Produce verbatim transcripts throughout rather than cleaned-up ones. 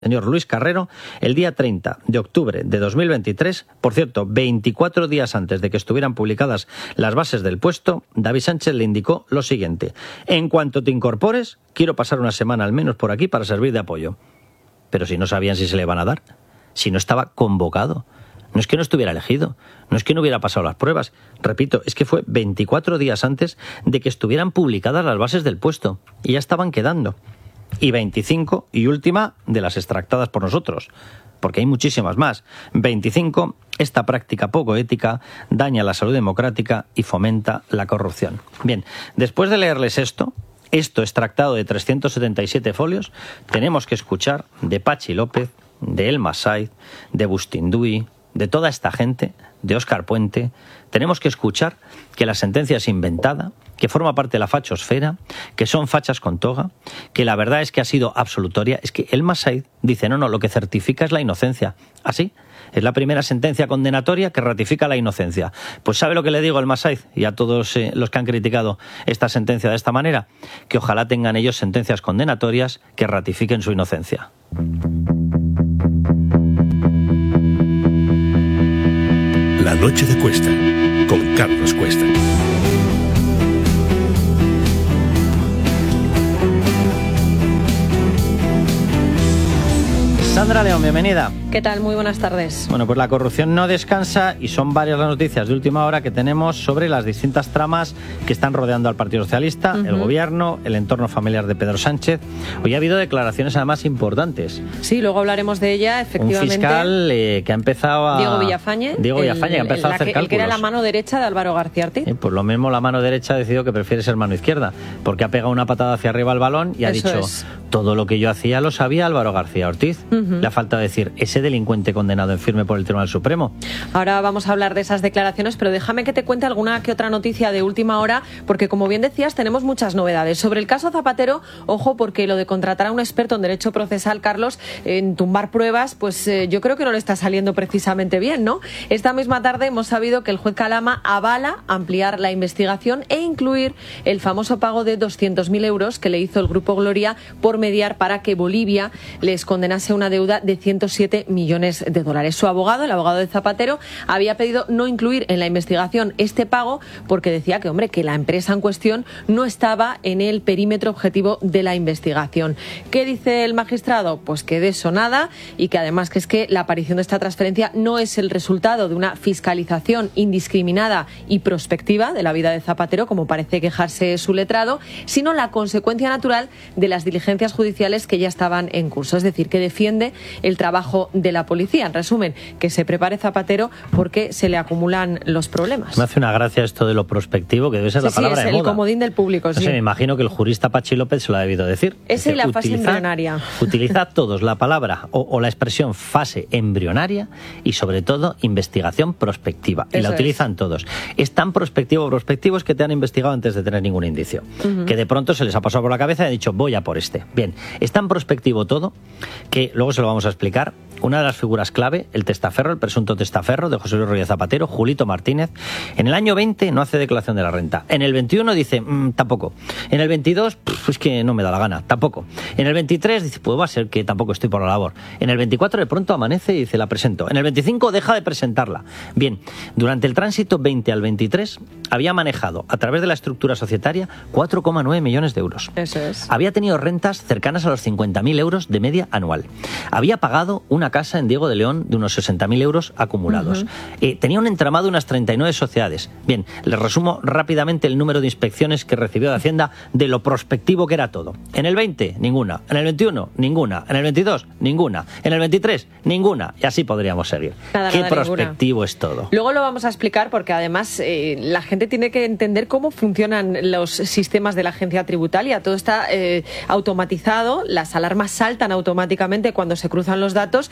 señor Luis Carrero, el día treinta de octubre de dos mil veintitrés, por cierto, veinticuatro días antes de que estuvieran publicadas las bases del puesto, David Sánchez le indicó lo siguiente: en cuanto te incorpores, quiero pasar una semana al menos por aquí para servir de apoyo. Pero si no sabían si se le van a dar, si no estaba convocado, no es que no estuviera elegido, no es que no hubiera pasado las pruebas, repito, es que fue veinticuatro días antes de que estuvieran publicadas las bases del puesto y ya estaban quedando. Y veinticinco, y última, de las extractadas por nosotros, porque hay muchísimas más. veinticinco, esta práctica poco ética daña la salud democrática y fomenta la corrupción. Bien, después de leerles esto, esto extractado de trescientos setenta y siete folios, tenemos que escuchar de Pachi López, de Elma Saiz, de Bustinduy, de toda esta gente, de Óscar Puente. Tenemos que escuchar que la sentencia es inventada, que forma parte de la fachosfera, que son fachas con toga, que la verdad es que ha sido absolutoria. Es que Elma Saiz dice, no, no, lo que certifica es la inocencia. ¿Así? Es la primera sentencia condenatoria que ratifica la inocencia. Pues ¿sabe lo que le digo a Elma Saiz y a todos eh, los que han criticado esta sentencia de esta manera? Que ojalá tengan ellos sentencias condenatorias que ratifiquen su inocencia. La noche de Cuesta, con Carlos Cuesta. Sandra León, bienvenida. ¿Qué tal? Muy buenas tardes. Bueno, pues la corrupción no descansa y son varias las noticias de última hora que tenemos sobre las distintas tramas que están rodeando al Partido Socialista, uh-huh. el gobierno, el entorno familiar de Pedro Sánchez. Hoy ha habido declaraciones además importantes. Sí, luego hablaremos de ella, efectivamente. Un fiscal eh, que ha empezado a... Diego Villafañe. Diego Villafañe, el, que ha empezado a hacer que, cálculos. El que era la mano derecha de Álvaro García Ortiz. Eh, pues lo mismo la mano derecha ha decidido que prefiere ser mano izquierda, porque ha pegado una patada hacia arriba al balón y ha Eso dicho, es. todo lo que yo hacía lo sabía Álvaro García Ortiz. Uh-huh. Le ha faltado decir, ese delincuente condenado en firme por el Tribunal Supremo. Ahora vamos a hablar de esas declaraciones, pero déjame que te cuente alguna que otra noticia de última hora, porque como bien decías, tenemos muchas novedades. Sobre el caso Zapatero, ojo, porque lo de contratar a un experto en derecho procesal, Carlos, en tumbar pruebas, pues eh, yo creo que no le está saliendo precisamente bien, ¿no? Esta misma tarde hemos sabido que el juez Calama avala ampliar la investigación e incluir el famoso pago de doscientos mil euros que le hizo el Grupo Gloria por mediar para que Bolivia les condenase una deuda de ciento siete millones de dólares. Su abogado, el abogado de Zapatero, había pedido no incluir en la investigación este pago porque decía que, hombre, que la empresa en cuestión no estaba en el perímetro objetivo de la investigación. ¿Qué dice el magistrado? Pues que de eso nada y que además que es que la aparición de esta transferencia no es el resultado de una fiscalización indiscriminada y prospectiva de la vida de Zapatero, como parece quejarse su letrado, sino la consecuencia natural de las diligencias judiciales que ya estaban en curso. Es decir, que defiende el trabajo de la policía. En resumen, que se prepare Zapatero porque se le acumulan los problemas. Me hace una gracia esto de lo prospectivo, que debe ser sí, la palabra sí, es de el moda. comodín del público. No Sí. sé, me imagino que el jurista Pachi López se lo ha debido decir. Esa es la fase utiliza, embrionaria. Utiliza todos la palabra o, o la expresión fase embrionaria y sobre todo investigación prospectiva. Y Eso la utilizan es. todos. Es tan prospectivo o prospectivo es que te han investigado antes de tener ningún indicio. Uh-huh. Que de pronto se les ha pasado por la cabeza y han dicho voy a por este. Bien, es tan prospectivo todo que luego se lo vamos a explicar. Una de las figuras clave, el testaferro, el presunto testaferro de José Luis Rodríguez Zapatero, Julito Martínez, en el año veinte no hace declaración de la renta. En el veintiuno dice, mmm, tampoco. En el veintidós, pues que no me da la gana, tampoco. En el veintitrés dice, pues va a ser que tampoco estoy por la labor. En el veinticuatro de pronto amanece y dice, la presento. En el veinticinco deja de presentarla. Bien, durante el tránsito veinte al veintitrés había manejado a través de la estructura societaria cuatro coma nueve millones de euros. Eso es. Había tenido rentas cercanas a los cincuenta mil euros de media anual. Había pagado una casa en Diego de León de unos sesenta mil euros acumulados. Uh-huh. Eh, tenía un entramado de unas treinta y nueve sociedades. Bien, les resumo rápidamente el número de inspecciones que recibió de Hacienda de lo prospectivo que era todo. En el veinte, ninguna. En el veintiuno, ninguna. En el veintidós, ninguna. En el veintitrés, ninguna. Y así podríamos seguir. Nada, Qué nada, prospectivo ninguna. Es todo. Luego lo vamos a explicar porque además eh, la gente tiene que entender cómo funcionan los sistemas de la agencia tributaria. Todo está eh, automatizado, las alarmas saltan automáticamente cuando se cruzan los datos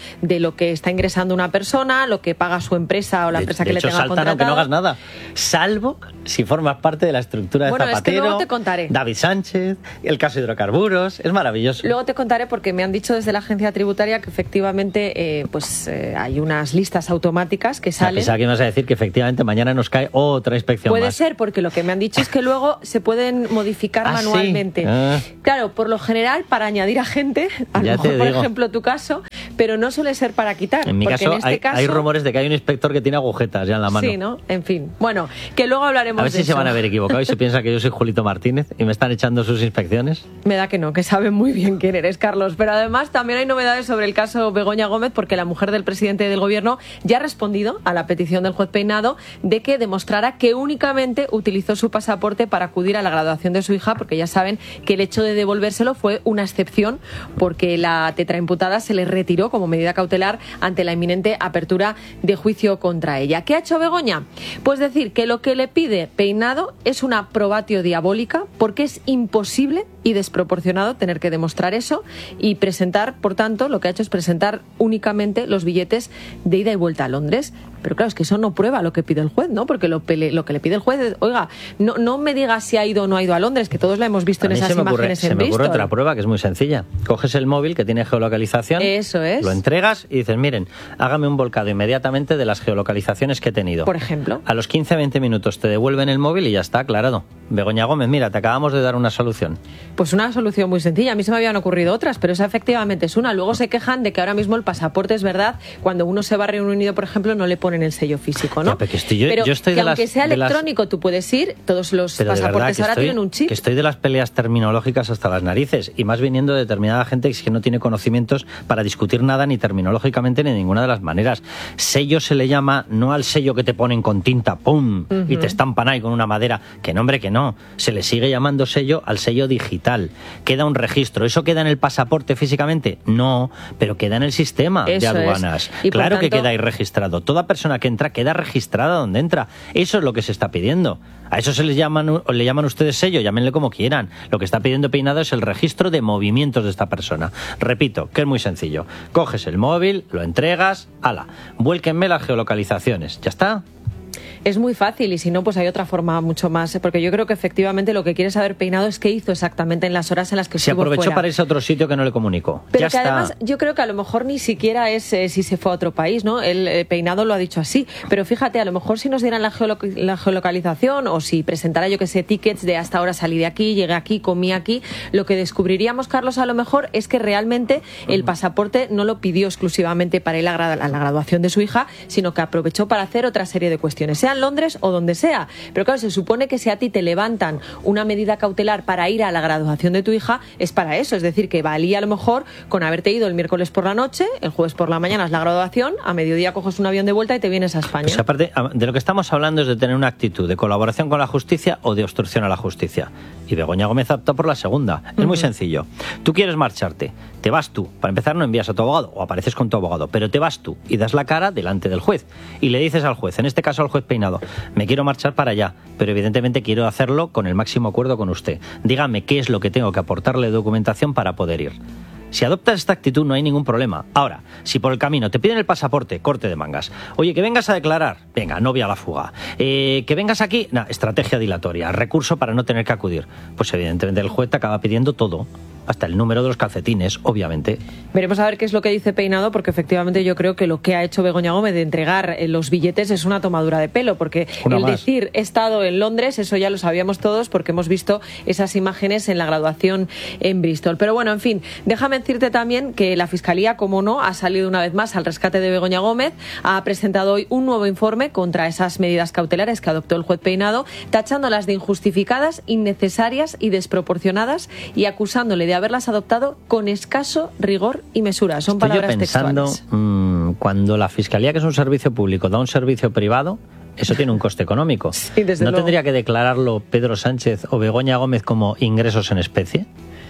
de lo que está ingresando una persona, lo que paga su empresa o la de, empresa de que hecho, le tenga saltan contratado. aunque no hagas nada, salvo si formas parte de la estructura de bueno, Zapatero, es que luego te contaré. David Sánchez, el caso de hidrocarburos, es maravilloso. Luego te contaré porque me han dicho desde la agencia tributaria que efectivamente eh, pues eh, hay unas listas automáticas que salen. Pensaba que ibas a decir que efectivamente mañana nos cae otra inspección Puede más. ser, porque lo que me han dicho es que luego se pueden modificar ¿Ah, manualmente. sí? Ah. Claro, por lo general para añadir a gente, a Ya lo mejor te por digo. ejemplo tu caso, pero no suele ser para quitar. En mi porque caso, en este hay, caso hay rumores de que hay un inspector que tiene agujetas ya en la mano. Sí, ¿no? En fin. Bueno, que luego hablaremos A ver de si eso. se van a ver equivocados y se piensa que yo soy Julito Martínez y me están echando sus inspecciones. Me da que no, que saben muy bien quién eres, Carlos. Pero además también hay novedades sobre el caso Begoña Gómez, porque la mujer del presidente del gobierno ya ha respondido a la petición del juez Peinado de que demostrara que únicamente utilizó su pasaporte para acudir a la graduación de su hija, porque ya saben que el hecho de devolvérselo fue una excepción, porque la tetraimputada se le retiró como medida cautelar ante la inminente apertura de juicio contra ella. ¿Qué ha hecho Begoña? Pues decir que lo que le pide Peinado es una probatio diabólica, porque es imposible y desproporcionado tener que demostrar eso y presentar, por tanto, lo que ha hecho es presentar únicamente los billetes de ida y vuelta a Londres. Pero claro, es que eso no prueba lo que pide el juez, ¿no? Porque lo, pele, lo que le pide el juez es, oiga, no, no me digas si ha ido o no ha ido a Londres, que todos la hemos visto en esas se me ocurre, imágenes en se me ocurre Bristol. otra prueba que es muy sencilla. Coges el móvil que tiene geolocalización, Eso es. lo entregas y dices, miren, hágame un volcado inmediatamente de las geolocalizaciones que he tenido. Por ejemplo. A los quince a veinte minutos te devuelven el móvil y ya está aclarado. Begoña Gómez, mira, te acabamos de dar una solución. Pues una solución muy sencilla. A mí se me habían ocurrido otras, pero esa efectivamente es una. Luego se quejan de que ahora mismo el pasaporte es verdad. Cuando uno se va a Reino Unido, por ejemplo, no le ponen el sello físico, ¿no? Ya, pero que estoy yo, pero yo estoy que de aunque las, sea de las- electrónico, tú puedes ir. Todos los Pero de verdad pasaportes que ahora estoy, tienen un chip. que estoy de las peleas terminológicas hasta las narices, y más viniendo de determinada gente que no tiene conocimientos para discutir nada ni terminológicamente ni de ninguna de las maneras. Sello se le llama no al sello que te ponen con tinta, ¡pum! Uh-huh. Y te estampan ahí con una madera. Que no, hombre, que no. Se le sigue llamando sello al sello digital. Queda un registro. ¿Eso queda en el pasaporte físicamente? No, pero queda en el sistema Eso de aduanas. Es. Y claro por que tanto, queda ahí registrado. Toda persona que entra queda registrada donde entra. Eso es lo que se está pidiendo. A eso se les llaman, le llaman ustedes sello, llámenle como quieran. Lo que está pidiendo Peinado es el registro de movimientos de esta persona. Repito, que es muy sencillo. Coges el móvil, lo entregas, ala, vuélquenme las geolocalizaciones. ¿Ya está? Es muy fácil, y si no, pues hay otra forma mucho más, porque yo creo que efectivamente lo que quiere saber Peinado es qué hizo exactamente en las horas en las que se estuvo aprovechó fuera. para irse a otro sitio que no le comunicó. Pero Ya que está. además yo creo que a lo mejor ni siquiera es eh, si se fue a otro país, ¿no? El eh, Peinado lo ha dicho así, pero fíjate, a lo mejor si nos dieran la, geolo la geolocalización, o si presentara, yo que sé, tickets de hasta ahora salí de aquí, llegué aquí, comí aquí, lo que descubriríamos, Carlos, a lo mejor es que realmente el pasaporte no lo pidió exclusivamente para ir a, gra a la graduación de su hija, sino que aprovechó para hacer otra serie de cuestiones, sea en Londres o donde sea. Pero claro, se supone que si a ti te levantan una medida cautelar para ir a la graduación de tu hija, es para eso. Es decir, que valía a lo mejor con haberte ido el miércoles por la noche, el jueves por la mañana es la graduación, a mediodía coges un avión de vuelta y te vienes a España. Pues aparte, de lo que estamos hablando es de tener una actitud de colaboración con la justicia o de obstrucción a la justicia. Y Begoña Gómez optó por la segunda. Es uh-huh. muy sencillo. Tú quieres marcharte, te vas tú. Para empezar, no envías a tu abogado o apareces con tu abogado, pero te vas tú y das la cara delante del juez. Y le dices al juez, en este caso al juez Peinado, me quiero marchar para allá, pero evidentemente quiero hacerlo con el máximo acuerdo con usted. Dígame qué es lo que tengo que aportarle de documentación para poder ir. Si adoptas esta actitud no hay ningún problema. Ahora, si por el camino te piden el pasaporte, corte de mangas. Oye, que vengas a declarar, venga, novia a la fuga. Eh, que vengas aquí, nah, estrategia dilatoria, recurso para no tener que acudir. Pues evidentemente el juez te acaba pidiendo todo. Hasta el número de los calcetines, obviamente. Veremos a ver qué es lo que dice Peinado, porque efectivamente yo creo que lo que ha hecho Begoña Gómez de entregar los billetes es una tomadura de pelo, porque una el más. decir he estado en Londres, eso ya lo sabíamos todos, porque hemos visto esas imágenes en la graduación en Bristol. Pero bueno, en fin, déjame decirte también que la Fiscalía, como no, ha salido una vez más al rescate de Begoña Gómez, ha presentado hoy un nuevo informe contra esas medidas cautelares que adoptó el juez Peinado, tachándolas de injustificadas, innecesarias y desproporcionadas, y acusándole de haberlas adoptado con escaso rigor y mesura. Son Estoy palabras yo pensando, textuales. Mmm, cuando la Fiscalía, que es un servicio público, da un servicio privado, eso tiene un coste económico. Sí, desde ¿No luego. tendría que declararlo Pedro Sánchez o Begoña Gómez como ingresos en especie?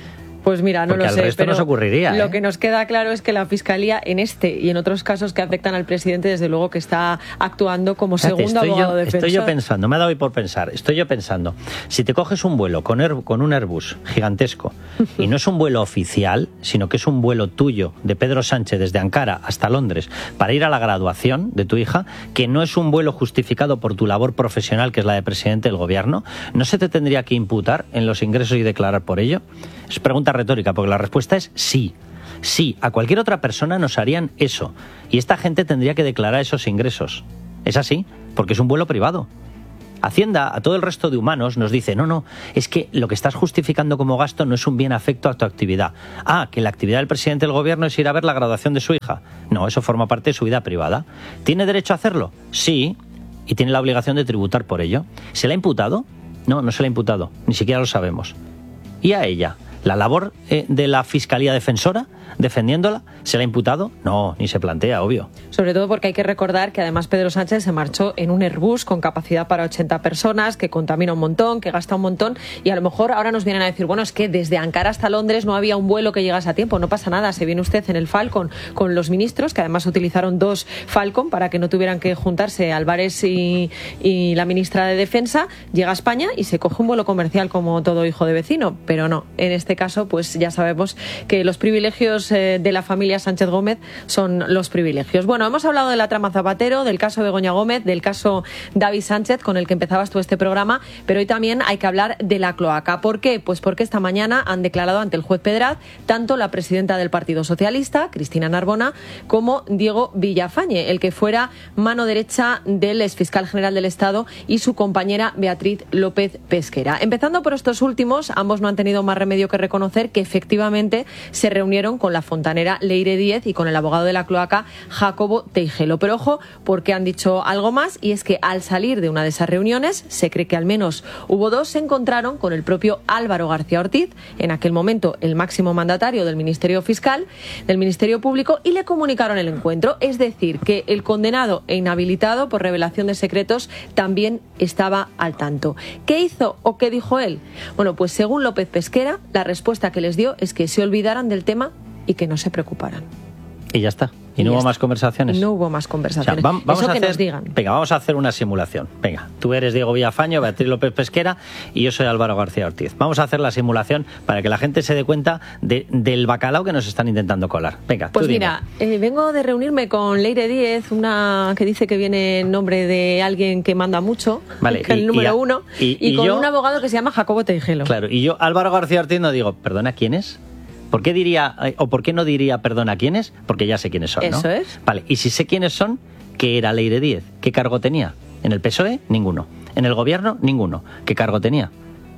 Pues mira, no Porque lo al sé, resto pero no se ocurriría, lo ¿eh? que nos queda claro es que la Fiscalía en este y en otros casos que afectan al presidente, desde luego que está actuando como Fíjate, segundo estoy abogado yo, defensor. Estoy yo pensando, me ha dado hoy por pensar, estoy yo pensando, si te coges un vuelo con, Air, con un Airbus gigantesco y no es un vuelo oficial, sino que es un vuelo tuyo de Pedro Sánchez desde Ankara hasta Londres para ir a la graduación de tu hija, que no es un vuelo justificado por tu labor profesional, que es la de presidente del gobierno, ¿no se te tendría que imputar en los ingresos y declarar por ello? Es pregunta retórica, porque la respuesta es sí. Sí, a cualquier otra persona nos harían eso. Y esta gente tendría que declarar esos ingresos. Es así, porque es un vuelo privado. Hacienda, a todo el resto de humanos, nos dice, no, no, es que lo que estás justificando como gasto no es un bien afecto a tu actividad. Ah, que la actividad del presidente del gobierno es ir a ver la graduación de su hija. No, eso forma parte de su vida privada. ¿Tiene derecho a hacerlo? Sí, y tiene la obligación de tributar por ello. ¿Se le ha imputado? No, no se le ha imputado, ni siquiera lo sabemos. ¿Y a ella? ¿La labor eh, de la Fiscalía Defensora, defendiéndola, se la ha imputado? No, ni se plantea, obvio. Sobre todo porque hay que recordar que además Pedro Sánchez se marchó en un Airbus con capacidad para ochenta personas, que contamina un montón, que gasta un montón, y a lo mejor ahora nos vienen a decir, bueno, es que desde Ankara hasta Londres no había un vuelo que llegase a tiempo. No pasa nada, se viene usted en el Falcon con los ministros, que además utilizaron dos Falcon para que no tuvieran que juntarse Álvarez y, y la ministra de Defensa, llega a España y se coge un vuelo comercial como todo hijo de vecino, pero no, en este caso pues ya sabemos que los privilegios eh, de la familia Sánchez Gómez son los privilegios. Bueno, hemos hablado de la trama Zapatero, del caso Begoña Gómez, del caso David Sánchez, con el que empezabas tú este programa, pero hoy también hay que hablar de la cloaca. ¿Por qué? Pues porque esta mañana han declarado ante el juez Pedraz tanto la presidenta del Partido Socialista, Cristina Narbona, como Diego Villafañe, el que fuera mano derecha del exfiscal general del Estado, y su compañera Beatriz López Pesquera. Empezando por estos últimos, ambos no han tenido más remedio que reconocer que efectivamente se reunieron con la fontanera Leire Díez y con el abogado de la cloaca Jacobo Teijelo. Pero ojo, porque han dicho algo más, y es que al salir de una de esas reuniones, se cree que al menos hubo dos, se encontraron con el propio Álvaro García Ortiz, en aquel momento el máximo mandatario del Ministerio Fiscal, del Ministerio Público, y le comunicaron el encuentro. Es decir, que el condenado e inhabilitado por revelación de secretos también estaba al tanto. ¿Qué hizo o qué dijo él? Bueno, pues según López Pesquera, la respuesta que les dio es que se olvidaran del tema y que no se preocuparan. Y ya está. ¿Y, ¿Y no hubo más conversaciones? No hubo más conversaciones. O sea, vamos Eso a que hacer, nos digan. Venga, vamos a hacer una simulación. Venga, tú eres Diego Villafañe, Beatriz López Pesquera y yo soy Álvaro García Ortiz. Vamos a hacer la simulación para que la gente se dé cuenta de, del bacalao que nos están intentando colar. Venga, pues tú mira, eh, vengo de reunirme con Leire Díez, una que dice que viene en nombre de alguien que manda mucho, vale, que y, el número y, uno, y, y, y con yo, un abogado que se llama Jacobo Teijelo. Claro, y yo, Álvaro García Ortiz, no digo, perdona, ¿quién es? ¿Por qué diría, o por qué no diría perdona quiénes? Porque ya sé quiénes son, ¿no? Eso es. Vale, y si sé quiénes son, ¿qué era Leire Díez? ¿Qué cargo tenía? ¿En el P S O E? Ninguno. ¿En el gobierno? Ninguno. ¿Qué cargo tenía?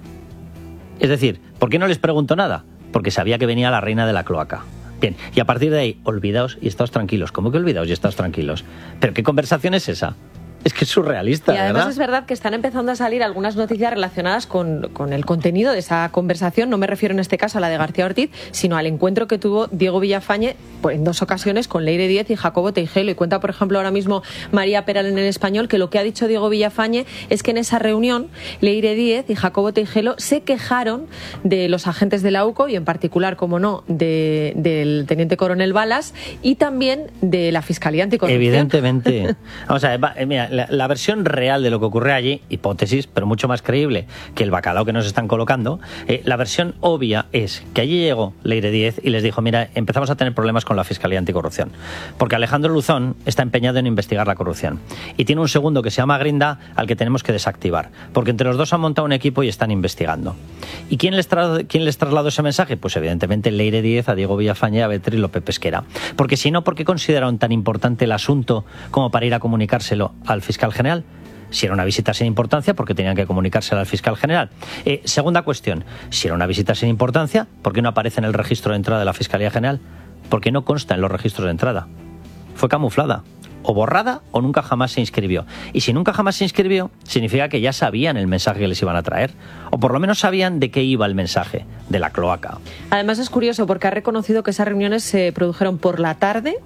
Es decir, ¿por qué no les pregunto nada? Porque sabía que venía la reina de la cloaca. Bien, y a partir de ahí, olvidaos y estáos tranquilos. ¿Cómo que olvidaos y estáos tranquilos? ¿Pero qué conversación es esa? Es que es surrealista, y además ¿verdad? Es verdad que están empezando a salir algunas noticias relacionadas con, con el contenido de esa conversación. No me refiero en este caso a la de García Ortiz, sino al encuentro que tuvo Diego Villafañe pues, en dos ocasiones con Leire Díez y Jacobo Teijelo. Y cuenta, por ejemplo, ahora mismo María Peral en El Español que lo que ha dicho Diego Villafañe es que en esa reunión Leire Díez y Jacobo Teijelo se quejaron de los agentes de la U C O y en particular, como no, de, del teniente coronel Balas y también de la Fiscalía Anticorrupción. Evidentemente. Vamos a ver, va, mira, La, la versión real de lo que ocurre allí, hipótesis, pero mucho más creíble que el bacalao que nos están colocando, eh, la versión obvia es que allí llegó Leire Díez y les dijo, mira, empezamos a tener problemas con la Fiscalía Anticorrupción, porque Alejandro Luzón está empeñado en investigar la corrupción y tiene un segundo que se llama Grinda al que tenemos que desactivar, porque entre los dos han montado un equipo y están investigando. ¿Y quién les, tra- quién les trasladó ese mensaje? Pues evidentemente Leire Díez a Diego Villafañe, a Beatriz López Pesquera, porque si no, ¿por qué consideraron tan importante el asunto como para ir a comunicárselo al fiscal general? Si era una visita sin importancia, porque tenían que comunicársela al fiscal general. Eh, segunda cuestión, si era una visita sin importancia, ¿por qué no aparece en el registro de entrada de la Fiscalía General? ¿Por qué no consta en los registros de entrada? Fue camuflada, o borrada, o nunca jamás se inscribió. Y si nunca jamás se inscribió, significa que ya sabían el mensaje que les iban a traer, o por lo menos sabían de qué iba el mensaje, de la cloaca. Además es curioso porque ha reconocido que esas reuniones se produjeron por la tarde,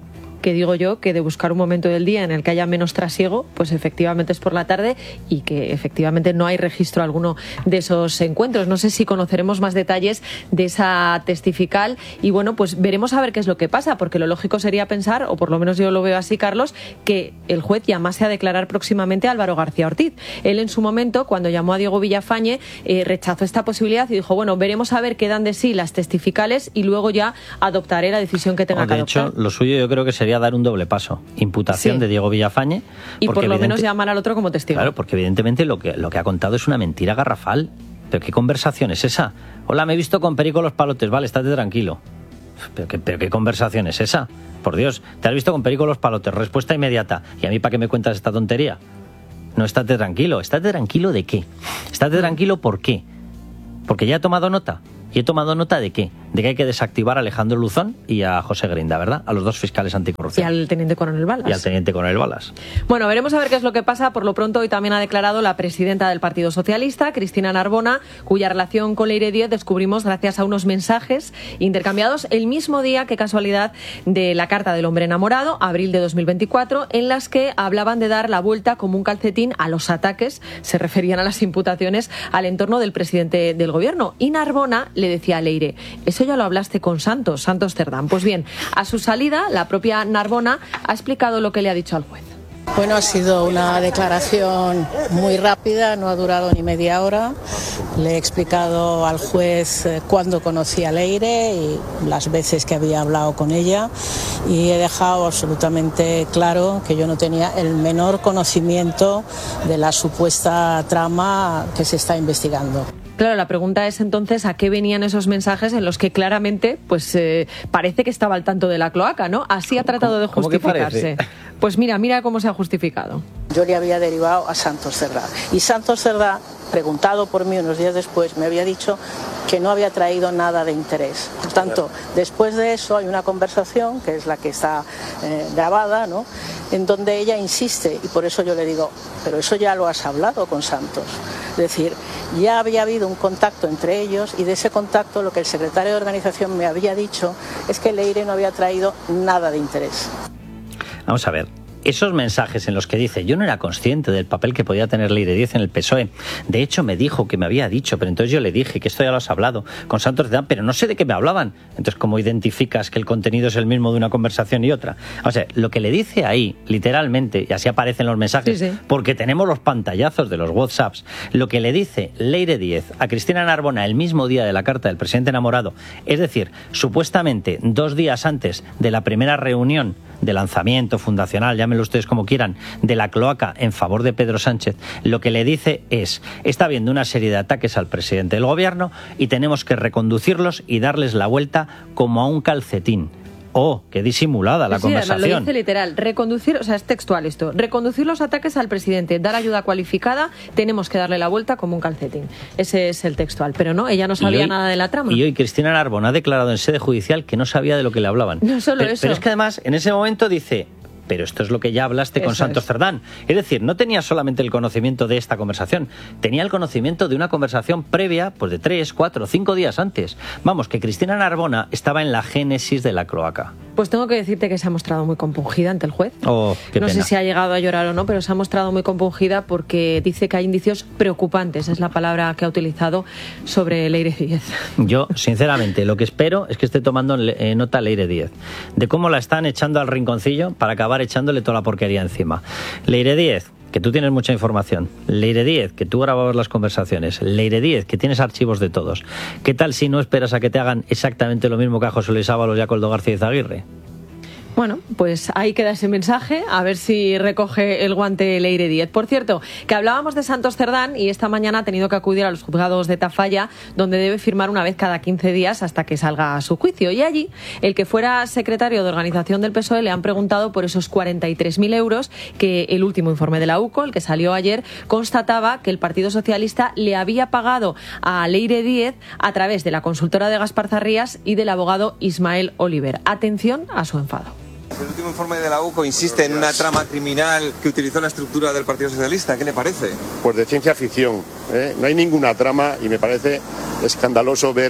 que digo yo que de buscar un momento del día en el que haya menos trasiego, pues efectivamente es por la tarde y que efectivamente no hay registro alguno de esos encuentros. No sé si conoceremos más detalles de esa testifical y bueno, pues veremos a ver qué es lo que pasa, porque lo lógico sería pensar, o por lo menos yo lo veo así, Carlos, que el juez llamase a declarar próximamente a Álvaro García Ortiz. Él en su momento, cuando llamó a Diego Villafañe, eh, rechazó esta posibilidad y dijo, bueno, veremos a ver qué dan de sí las testificales y luego ya adoptaré la decisión que tenga oh, que adoptar. De hecho, lo suyo yo creo que sería dar un doble paso. Imputación sí. de Diego Villafañe. Y por lo evidente... menos llamar al otro como testigo. Claro, porque evidentemente lo que, lo que ha contado es una mentira garrafal. ¿Pero qué conversación es esa? Hola, me he visto con Perico Los Palotes. Vale, estate tranquilo. ¿Pero qué, pero qué conversación es esa? Por Dios, te has visto con Perico Los Palotes. Respuesta inmediata. ¿Y a mí para qué me cuentas esta tontería? No, estate tranquilo. ¿Estate tranquilo de qué? ¿Estate tranquilo por qué? Porque ya he tomado nota. ¿Y he tomado nota de qué? De que hay que desactivar a Alejandro Luzón y a José Grinda, ¿verdad? A los dos fiscales anticorrupción. Y al teniente coronel Balas. Y al teniente coronel Balas. Bueno, veremos a ver qué es lo que pasa. Por lo pronto, hoy también ha declarado la presidenta del Partido Socialista, Cristina Narbona, cuya relación con Leire Díez descubrimos gracias a unos mensajes intercambiados el mismo día, qué casualidad, de la Carta del Hombre Enamorado, abril de dos mil veinticuatro, en las que hablaban de dar la vuelta como un calcetín a los ataques, se referían a las imputaciones al entorno del presidente del gobierno. Y Narbona le decía a Leire, eso ya lo hablaste con Santos, Santos Cerdán. Pues bien, a su salida, la propia Narbona ha explicado lo que le ha dicho al juez. Bueno, ha sido una declaración muy rápida, no ha durado ni media hora. Le he explicado al juez cuándo conocí a Leire y las veces que había hablado con ella y he dejado absolutamente claro que yo no tenía el menor conocimiento de la supuesta trama que se está investigando. Claro, la pregunta es entonces a qué venían esos mensajes en los que claramente pues eh, parece que estaba al tanto de la cloaca, ¿no? Así ha tratado de justificarse. Pues mira, mira cómo se ha justificado. Yo le había derivado a Santos Cerdá y Santos Cerdá, preguntado por mí unos días después, me había dicho que no había traído nada de interés. Por tanto, después de eso hay una conversación, que es la que está eh, grabada, ¿no?, en donde ella insiste, y por eso yo le digo, pero eso ya lo has hablado con Santos. Es decir, ya había habido un contacto entre ellos y de ese contacto lo que el secretario de organización me había dicho es que Leire no había traído nada de interés. Vamos a ver. Esos mensajes en los que dice, yo no era consciente del papel que podía tener Leire Díez en el P S O E. De hecho, me dijo que me había dicho, pero entonces yo le dije que esto ya lo has hablado con Santos Cerdán, pero no sé de qué me hablaban. Entonces, ¿cómo identificas que el contenido es el mismo de una conversación y otra? O sea, lo que le dice ahí, literalmente, y así aparecen los mensajes, sí, sí. porque tenemos los pantallazos de los WhatsApps, lo que le dice Leire Díez a Cristina Narbona el mismo día de la carta del presidente enamorado, es decir, supuestamente dos días antes de la primera reunión de lanzamiento fundacional, llámenlo ustedes como quieran, de la cloaca en favor de Pedro Sánchez, lo que le dice es, está habiendo una serie de ataques al presidente del gobierno y tenemos que reconducirlos y darles la vuelta como a un calcetín. Oh, qué disimulada la sí, conversación. Lo dice literal, reconducir, o sea, es textual esto, reconducir los ataques al presidente, dar ayuda cualificada, tenemos que darle la vuelta como un calcetín. Ese es el textual, pero no, ella no sabía hoy, nada de la trama. Y hoy Cristina Narbona ha declarado en sede judicial que no sabía de lo que le hablaban. No solo pero, eso. Pero es que además, en ese momento dice... pero esto es lo que ya hablaste con Eso Santos es. Cerdán. Es decir, no tenía solamente el conocimiento de esta conversación, tenía el conocimiento de una conversación previa, pues de tres, cuatro, cinco días antes. Vamos, que Cristina Narbona estaba en la génesis de la cloaca. Pues tengo que decirte que se ha mostrado muy compungida ante el juez. Oh, qué no pena. sé si ha llegado a llorar o no, pero se ha mostrado muy compungida porque dice que hay indicios preocupantes, es la palabra que ha utilizado sobre Leire Díez. Yo, sinceramente, lo que espero es que esté tomando nota Leire Díez de cómo la están echando al rinconcillo para acabar echándole toda la porquería encima. Leire Díez, que tú tienes mucha información. Leire Díez, que tú grababas las conversaciones. Leire Díez, que tienes archivos de todos. ¿Qué tal si no esperas a que te hagan exactamente lo mismo que a José Luis Ábalos y a Coldo García Izaguirre? Bueno, pues ahí queda ese mensaje, a ver si recoge el guante Leire Díez. Por cierto, que hablábamos de Santos Cerdán y esta mañana ha tenido que acudir a los juzgados de Tafalla, donde debe firmar una vez cada quince días hasta que salga a su juicio. Y allí, el que fuera secretario de organización del P S O E le han preguntado por esos cuarenta y tres mil euros que el último informe de la U C O, el que salió ayer, constataba que el Partido Socialista le había pagado a Leire Díez a través de la consultora de Gaspar Zarrías y del abogado Ismael Oliver. Atención a su enfado. El último informe de la U C O insiste en una trama criminal que utilizó la estructura del Partido Socialista. ¿Qué le parece? Pues de ciencia ficción, ¿eh? No hay ninguna trama y me parece escandaloso ver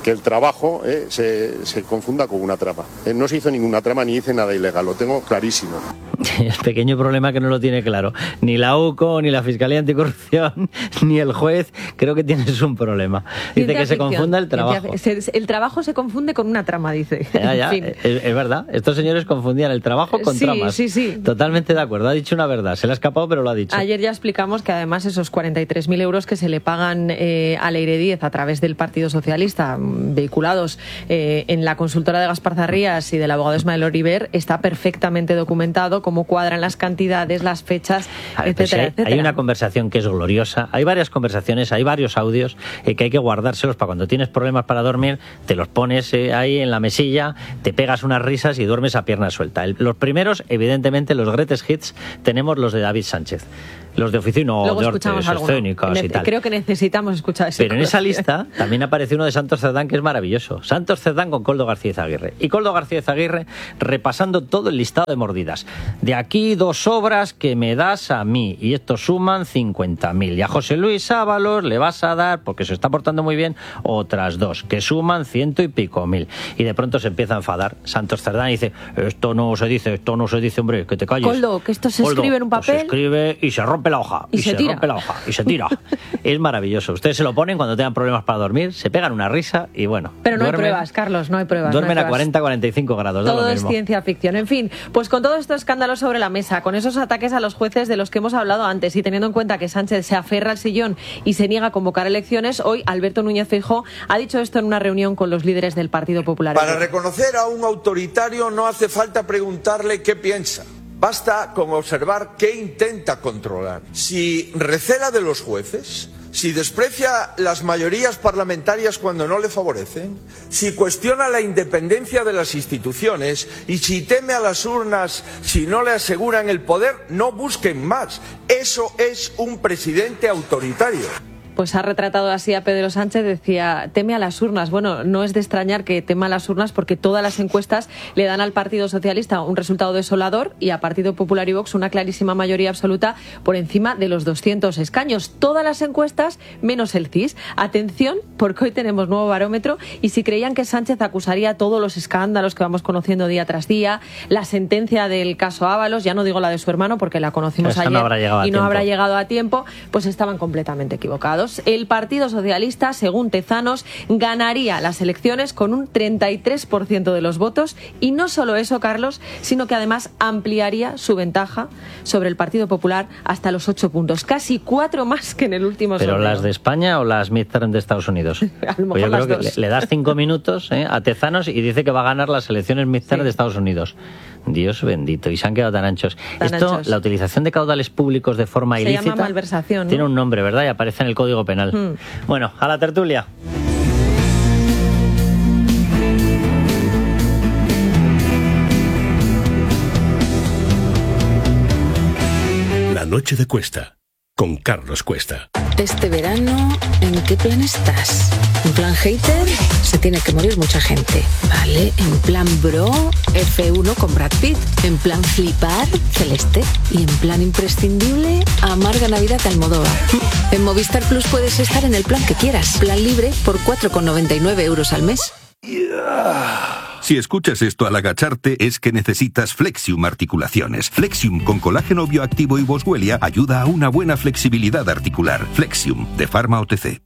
que el trabajo eh, se, se confunda con una trama. Eh, no se hizo ninguna trama ni hice nada ilegal, lo tengo clarísimo. El pequeño problema que no lo tiene claro. Ni la U C O, ni la Fiscalía Anticorrupción, ni el juez, creo que tienes un problema. Dice que se confunda el trabajo. El trabajo se confunde con una trama, dice. Ya, ya, en fin. es, es verdad. Estos señores confundían el trabajo con sí, tramas. Sí, sí, Totalmente de acuerdo. Ha dicho una verdad. Se le ha escapado, pero lo ha dicho. Ayer ya explicamos que además esos cuarenta y tres mil euros que se le pagan eh, a Leire Díez a través del Partido Socialista, vehiculados eh, en la consultora de Gaspar Zarrías y del abogado Ismael Oriver, está perfectamente documentado cómo cuadran las cantidades, las fechas, ver, etcétera, pues hay, etcétera. Hay una conversación que es gloriosa. Hay varias conversaciones, hay varios audios eh, que hay que guardárselos para cuando tienes problemas para dormir, te los pones eh, ahí en la mesilla, te pegas unas risas y duermes a pierna suelta. El, los primeros, evidentemente, los greatest hits, tenemos los de David Sánchez. Los de oficina, de artes escénicas y tal. Creo que necesitamos escuchar eso. Pero en esa lista también aparece uno de Santos Cerdán que es maravilloso. Santos Cerdán con Koldo García Izaguirre. Y Koldo García Izaguirre repasando todo el listado de mordidas. De aquí dos obras que me das a mí y estos suman cincuenta mil. Y a José Luis Ábalos le vas a dar, porque se está portando muy bien, otras dos que suman ciento y pico mil. Y de pronto se empieza a enfadar Santos Cerdán y dice, esto no se dice, esto no se dice, hombre, que te calles. Koldo, que esto se Koldo, escribe en un papel. Pues se escribe y se rompe la hoja y, y se, se tira. rompe la hoja y se tira. Es maravilloso. Ustedes se lo ponen cuando tengan problemas para dormir, se pegan una risa y bueno. Pero no duermen, hay pruebas, Carlos, no hay pruebas. Duermen no hay a cuarenta a cuarenta y cinco grados. Todo lo es mismo. Ciencia ficción. En fin, pues con todo estos escándalos sobre la mesa, con esos ataques a los jueces de los que hemos hablado antes y teniendo en cuenta que Sánchez se aferra al sillón y se niega a convocar elecciones, hoy Alberto Núñez Feijóo ha dicho esto en una reunión con los líderes del Partido Popular. Para reconocer a un autoritario no hace falta preguntarle qué piensa. Basta con observar qué intenta controlar. Si recela de los jueces, si desprecia las mayorías parlamentarias cuando no le favorecen, si cuestiona la independencia de las instituciones y si teme a las urnas si no le aseguran el poder, no busquen más. Eso es un presidente autoritario. Pues ha retratado así a Pedro Sánchez, decía, teme a las urnas. Bueno, no es de extrañar que tema a las urnas porque todas las encuestas le dan al Partido Socialista un resultado desolador y a Partido Popular y Vox una clarísima mayoría absoluta por encima de los doscientos escaños. Todas las encuestas menos el C I S. Atención, porque hoy tenemos nuevo barómetro y si creían que Sánchez acusaría todos los escándalos que vamos conociendo día tras día, la sentencia del caso Ábalos, ya no digo la de su hermano porque la conocimos ayer no y no tiempo. habrá llegado a tiempo, pues estaban completamente equivocados. El Partido Socialista, según Tezanos, ganaría las elecciones con un treinta y tres por ciento de los votos y no solo eso, Carlos, sino que además ampliaría su ventaja sobre el Partido Popular hasta los ocho puntos, casi cuatro más que en el último ¿Pero sondeo. las de España o las midterm de Estados Unidos? A lo mejor pues yo las creo que dos. le, le das cinco minutos eh, a Tezanos y dice que va a ganar las elecciones midterm sí. de Estados Unidos. Dios bendito, y se han quedado tan anchos. Tan Esto, anchos. La utilización de caudales públicos de forma se ilícita, llama malversación, ¿no? Tiene un nombre, ¿verdad? Y aparece en el Código Penal. Hmm. Bueno, a la tertulia. La noche de Cuesta, con Carlos Cuesta. Este verano, ¿en qué plan estás? ¿En plan hater? Se tiene que morir mucha gente. Vale, en plan bro, F uno con Brad Pitt. En plan flipar, Celeste. Y en plan imprescindible, amarga Navidad Almodóvar. En Movistar Plus puedes estar en el plan que quieras. Plan libre por cuatro con noventa y nueve euros al mes. Si escuchas esto al agacharte es que necesitas Flexium Articulaciones. Flexium con colágeno bioactivo y boswellia ayuda a una buena flexibilidad articular. Flexium, de Pharma O T C.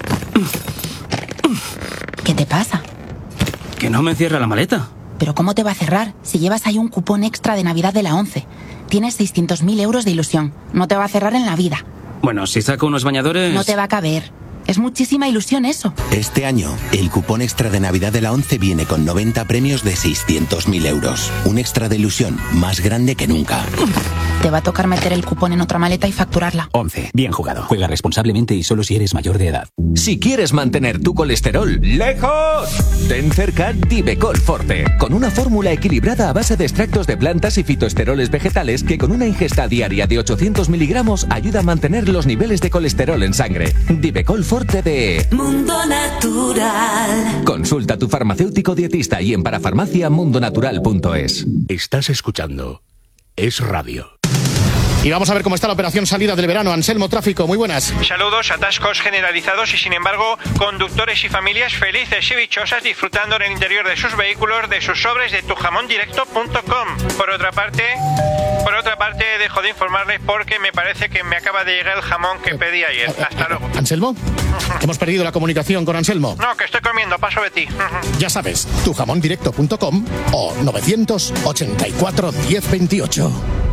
¿Qué te pasa? Que no me cierra la maleta. ¿Pero cómo te va a cerrar si llevas ahí un cupón extra de Navidad de la ONCE? Tienes seiscientos mil euros de ilusión. No te va a cerrar en la vida. Bueno, si saco unos bañadores... No te va a caber. Es muchísima ilusión eso. Este año, el cupón extra de Navidad de la ONCE viene con noventa premios de seiscientos mil euros. Un extra de ilusión más grande que nunca. Te va a tocar meter el cupón en otra maleta y facturarla. ONCE. Bien jugado. Juega responsablemente y solo si eres mayor de edad. Si quieres mantener tu colesterol lejos, ten cerca Divecol Forte, con una fórmula equilibrada a base de extractos de plantas y fitoesteroles vegetales que con una ingesta diaria de ochocientos miligramos ayuda a mantener los niveles de colesterol en sangre. Divecol Forte de Mundo Natural. Consulta a tu farmacéutico dietista y en parafarmacia mundonatural punto es. Estás escuchando Es Radio. Y vamos a ver cómo está la operación salida del verano. Anselmo, tráfico, muy buenas. Saludos, atascos generalizados y sin embargo conductores y familias felices y dichosas disfrutando en el interior de sus vehículos de sus sobres de tu jamón directo punto com. Por otra parte, por otra parte dejo de informarles porque me parece que me acaba de llegar el jamón que pedí ayer. Hasta luego. ¿Anselmo? Hemos perdido la comunicación con Anselmo. No, que estoy comiendo, paso de ti. Ya sabes, tu jamón directo punto com o novecientos ochenta y cuatro diez veintiocho.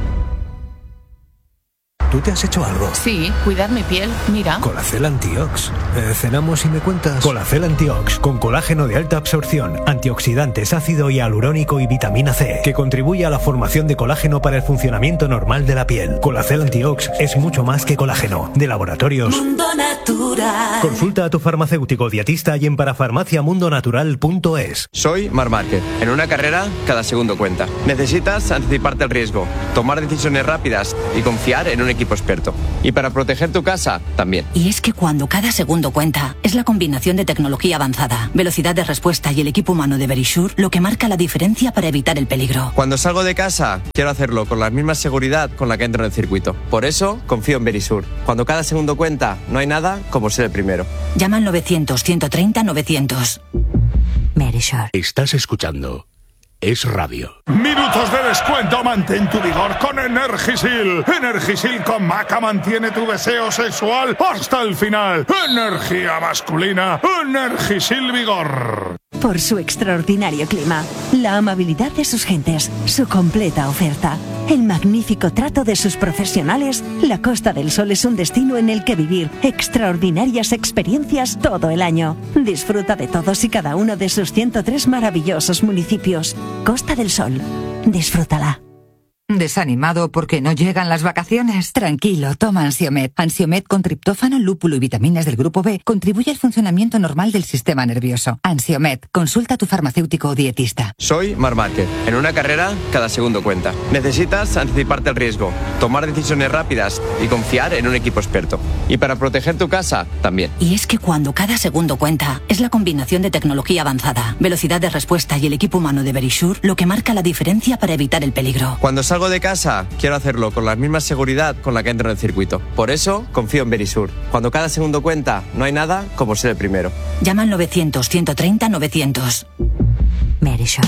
¿Tú te has hecho algo? Sí, cuidar mi piel, mira. Colacel Antiox. Eh, ¿Cenamos y me cuentas? Colacel Antiox, con colágeno de alta absorción, antioxidantes, ácido hialurónico y vitamina C, que contribuye a la formación de colágeno para el funcionamiento normal de la piel. Colacel Antiox es mucho más que colágeno. De Laboratorios Mundo Natural. Consulta a tu farmacéutico dietista y en parafarmacia mundo natural punto es. Soy Marc Márquez. En una carrera, cada segundo cuenta. Necesitas anticiparte al riesgo, tomar decisiones rápidas y confiar en un equipo experto. Y para proteger tu casa, también. Y es que cuando cada segundo cuenta, es la combinación de tecnología avanzada, velocidad de respuesta y el equipo humano de Verisure lo que marca la diferencia para evitar el peligro. Cuando salgo de casa, quiero hacerlo con la misma seguridad con la que entro en el circuito. Por eso, confío en Verisure. Cuando cada segundo cuenta, no hay nada como ser el primero. Llama al novecientos, ciento treinta, novecientos. Verisure. Estás escuchando Es Radio. Minutos de descuento, mantén tu vigor con Energisil. Energisil con maca mantiene tu deseo sexual hasta el final. Energía masculina, Energisil Vigor. Por su extraordinario clima, la amabilidad de sus gentes, su completa oferta, el magnífico trato de sus profesionales, la Costa del Sol es un destino en el que vivir extraordinarias experiencias todo el año. Disfruta de todos y cada uno de sus ciento tres maravillosos municipios. Costa del Sol. Disfrútala. ¿Desanimado porque no llegan las vacaciones? Tranquilo, toma Ansiomed. Ansiomed con triptófano, lúpulo y vitaminas del grupo B contribuye al funcionamiento normal del sistema nervioso. Ansiomed, consulta a tu farmacéutico o dietista. Soy Marc Márquez. En una carrera, cada segundo cuenta. Necesitas anticiparte al riesgo, tomar decisiones rápidas y confiar en un equipo experto. Y para proteger tu casa, también. Y es que cuando cada segundo cuenta, es la combinación de tecnología avanzada, velocidad de respuesta y el equipo humano de Verisure lo que marca la diferencia para evitar el peligro. Cuando salgo de casa, quiero hacerlo con la misma seguridad con la que entro en el circuito. Por eso, confío en Verisure. Cuando cada segundo cuenta, no hay nada como ser el primero. Llama al novecientos, ciento treinta, novecientos. Verisure.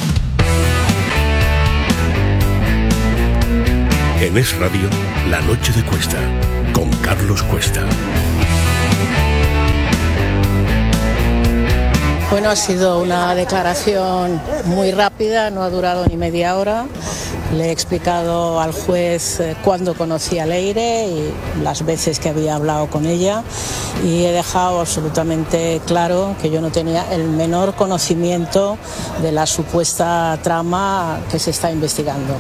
En Es Radio, La Noche de Cuesta, con Carlos Cuesta. Bueno, ha sido una declaración muy rápida, no ha durado ni media hora. Le he explicado al juez cuándo conocí a Leire y las veces que había hablado con ella y he dejado absolutamente claro que yo no tenía el menor conocimiento de la supuesta trama que se está investigando.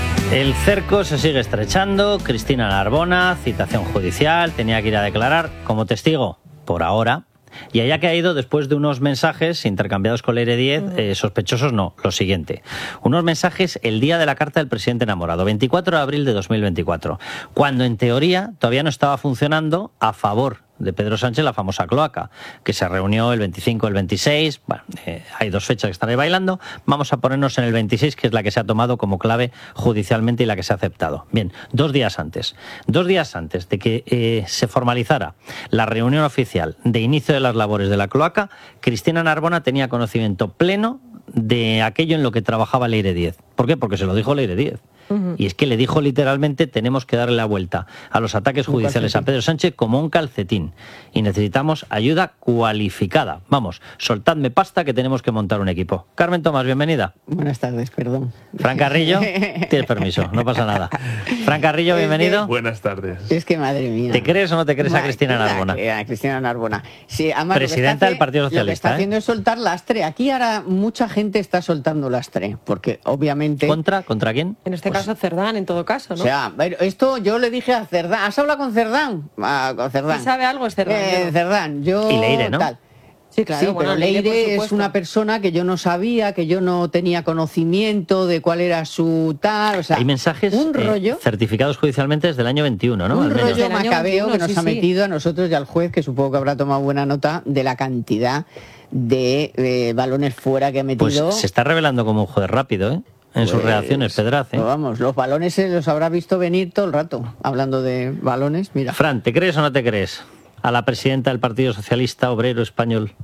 El cerco se sigue estrechando. Cristina Narbona, citación judicial, tenía que ir a declarar como testigo por ahora. Y haya caído después de unos mensajes intercambiados con Leire Díez, eh, sospechosos no, lo siguiente. Unos mensajes el día de la carta del presidente enamorado, veinticuatro de abril de dos mil veinticuatro, cuando en teoría todavía no estaba funcionando a favor de Pedro Sánchez la famosa cloaca, que se reunió el veinticinco, el veintiséis, bueno, eh, hay dos fechas que están ahí bailando, vamos a ponernos en el veintiséis, que es la que se ha tomado como clave judicialmente y la que se ha aceptado. Bien, dos días antes, dos días antes de que eh, se formalizara la reunión oficial de inicio de las labores de la cloaca, Cristina Narbona tenía conocimiento pleno de aquello en lo que trabajaba Leire Díez. ¿Por qué? Porque se lo dijo Leire Díez. Uh-huh. Y es que le dijo literalmente: tenemos que darle la vuelta a los ataques judiciales a Pedro Sánchez como un calcetín y necesitamos ayuda cualificada. Vamos, soltadme pasta que tenemos que montar un equipo. Carmen Tomás, bienvenida. Buenas tardes, perdón. Fran Carrillo, tienes permiso, no pasa nada. Fran Carrillo, bienvenido. Buenas tardes. Es que madre mía. ¿Te crees o no te crees a Cristina Narbona? A Cristina Narbona. Sí, además, presidenta del Partido Socialista. Lo que está ¿eh? haciendo es soltar lastre. Aquí ahora mucha gente está soltando lastre, porque obviamente... ¿Contra? ¿Contra quién? En este pues, caso Cerdán, en todo caso, ¿no? O sea, esto yo le dije a Cerdán. ¿Has hablado con Cerdán? Ah, con Cerdán. ¿Sí sabe algo es Cerdán? Eh, ¿no? Cerdán, yo... Y Leire, ¿no? Tal. Sí, claro. Sí, bueno, pero Leire, Leire es una persona que yo no sabía, que yo no tenía conocimiento de cuál era su tal, o sea... Hay mensajes un rollo, eh, certificados judicialmente desde el año veintiuno, ¿no? Un Al menos. rollo macabeo veintiuno, que nos sí, ha metido sí. a nosotros y al juez, que supongo que habrá tomado buena nota de la cantidad de eh, balones fuera que ha metido. Pues se está revelando como un juez rápido, ¿eh? en sus Pues, reacciones, Pedraz. ¿eh? Pero vamos, los balones se los habrá visto venir todo el rato, hablando de balones, mira. Fran, ¿te crees o no te crees a la presidenta del Partido Socialista Obrero Español?